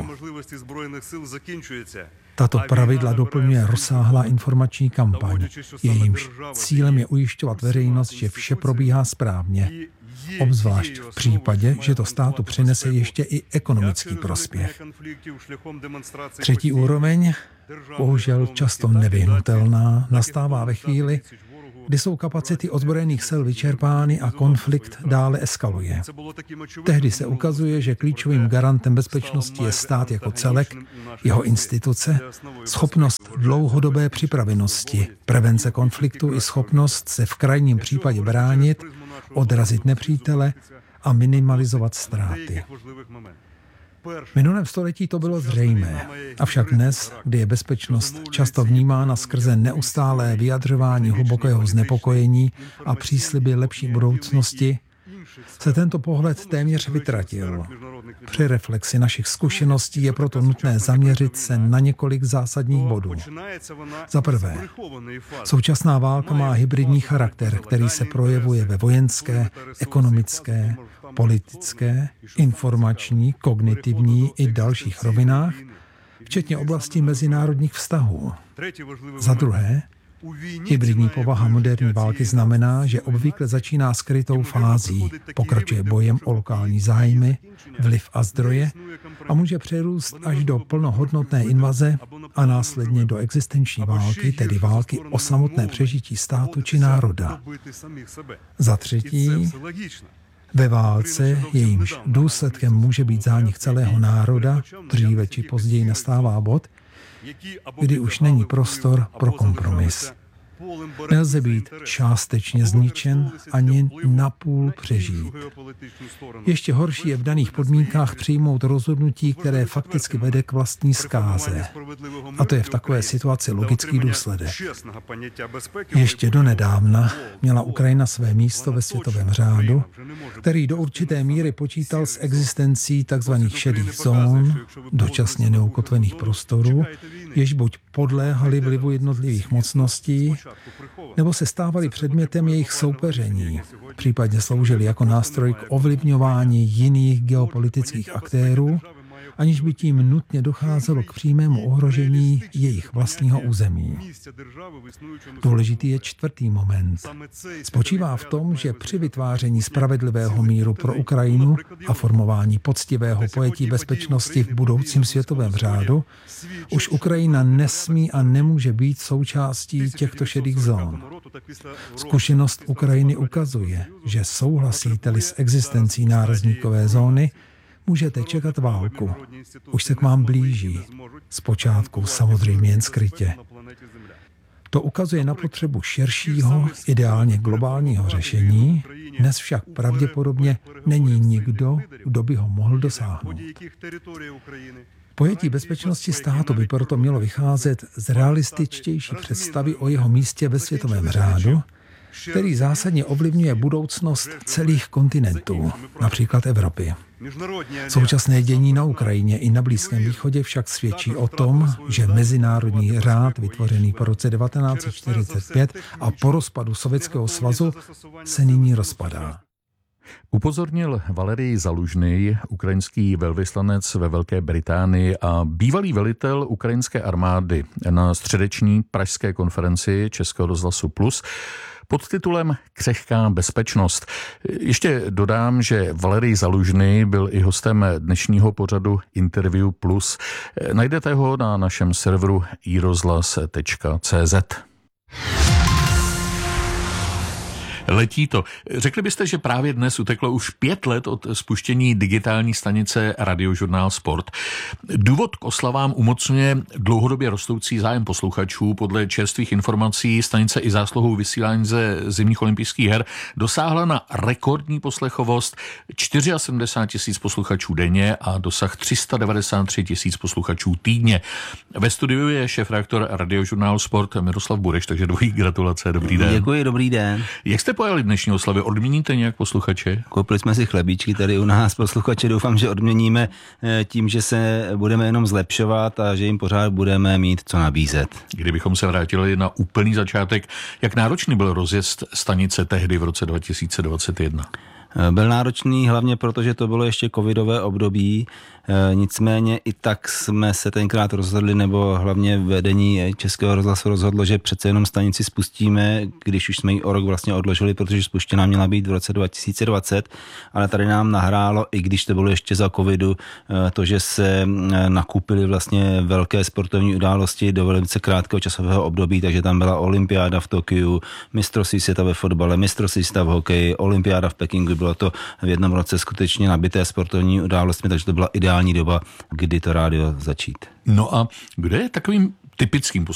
Tato pravidla doplňuje rozsáhlá informační kampaň. Jejímž cílem je ujišťovat veřejnost, že vše probíhá správně. Obzvlášť v případě, že to státu přinese ještě i ekonomický prospěch. Třetí úroveň, bohužel často nevyhnutelná, nastává ve chvíli, kdy jsou kapacity ozbrojených sil vyčerpány a konflikt dále eskaluje. Tehdy se ukazuje, že klíčovým garantem bezpečnosti je stát jako celek, jeho instituce, schopnost dlouhodobé připravenosti, prevence konfliktu i schopnost se v krajním případě bránit, odrazit nepřítele a minimalizovat ztráty. V minulém století to bylo zřejmé, avšak dnes, kdy je bezpečnost často vnímána skrze neustálé vyjadřování hlubokého znepokojení a přísliby lepší budoucnosti, se tento pohled téměř vytratil. Při reflexi našich zkušeností je proto nutné zaměřit se na několik zásadních bodů. Za prvé, současná válka má hybridní charakter, který se projevuje ve vojenské, ekonomické, politické, informační, kognitivní i dalších rovinách, včetně oblasti mezinárodních vztahů. Za druhé, hybridní povaha moderní války znamená, že obvykle začíná skrytou fází, pokračuje bojem o lokální zájmy, vliv a zdroje a může přerůst až do plnohodnotné invaze a následně do existenční války, tedy války o samotné přežití státu či národa. Za třetí, ve válce, jejímž důsledkem může být zánik celého národa, dříve či později nastává bod, kdy už není prostor pro kompromis. Nelze být částečně zničen ani napůl přežít. Ještě horší je v daných podmínkách přijmout rozhodnutí, které fakticky vede k vlastní zkáze. A to je v takové situaci logický důsledek. Ještě donedávna měla Ukrajina své místo ve světovém řádu, který do určité míry počítal s existencí tzv. Šedých zón, dočasně neukotvených prostorů, jež buď podléhaly vlivu jednotlivých mocností, nebo se stávaly předmětem jejich soupeření, případně sloužily jako nástroj k ovlivňování jiných geopolitických aktérů, aniž by tím nutně docházelo k přímému ohrožení jejich vlastního území. Důležitý je čtvrtý moment. Spočívá v tom, že při vytváření spravedlivého míru pro Ukrajinu a formování poctivého pojetí bezpečnosti v budoucím světovém řádu už Ukrajina nesmí a nemůže být součástí těchto šedých zón. Zkušenost Ukrajiny ukazuje, že souhlasíte-li s existencí nárazníkové zóny, můžete čekat válku. Už se k vám blíží. Zpočátku samozřejmě jen skrytě. To ukazuje na potřebu širšího, ideálně globálního řešení, dnes však pravděpodobně není nikdo, kdo by ho mohl dosáhnout. Pojetí bezpečnosti státu by proto mělo vycházet z realističtější představy o jeho místě ve světovém řádu, který zásadně ovlivňuje budoucnost celých kontinentů, například Evropy. Současné dění na Ukrajině i na Blízkém východě však svědčí o tom, že mezinárodní řád vytvořený po roce 1945 a po rozpadu Sovětského svazu se nyní rozpadá. Upozornil Valerij Zalužný, ukrajinský velvyslanec ve Velké Británii a bývalý velitel ukrajinské armády na středeční pražské konferenci Českého rozhlasu Plus pod titulem Křehká bezpečnost. Ještě dodám, že Valerij Zalužný byl i hostem dnešního pořadu Interview Plus. Najdete ho na našem serveru irozhlas.cz. Letí to. Řekli byste, že právě dnes uteklo už 5 let od spuštění digitální stanice Radiožurnál Sport. Důvod k oslavám umocňuje dlouhodobě rostoucí zájem posluchačů. Podle čerstvých informací stanice i zásluhou vysílání ze zimních olympijských her dosáhla na rekordní poslechovost 74 000 posluchačů denně a dosah 393 000 posluchačů týdně. Ve studiu je šéfredaktor Radiožurnál Sport Miroslav Bureš, takže dvojí gratulace, dobrý den. Děkuji, dobrý den. Jak jste pojali dnešní oslavy? Odměníte nějak posluchače? Koupili jsme si chlebíčky tady u nás posluchače, doufám, že odměníme tím, že se budeme jenom zlepšovat a že jim pořád budeme mít co nabízet. Kdybychom se vrátili na úplný začátek, jak náročný byl rozjezd stanice tehdy v roce 2021? Byl náročný hlavně proto, že to bylo ještě covidové období, nicméně i tak jsme se tenkrát rozhodli, nebo hlavně vedení Českého rozhlasu rozhodlo, že přece jenom stanici spustíme, když už jsme ji o rok vlastně odložili, protože spuštěná měla být v roce 2020, ale tady nám nahrálo, i když to bylo ještě za covidu, to, že se nakupily vlastně velké sportovní události do velice krátkého časového období, takže tam byla olympiáda v Tokiu, mistrovství světa ve fotbale, mistrovství světa v hokeji, olympiáda v Pekingu, bylo to v jednom roce skutečně nabité sportovní událostmi, takže to byla ideální doba, kdy to rádio začít. No a kdo je takovým typickým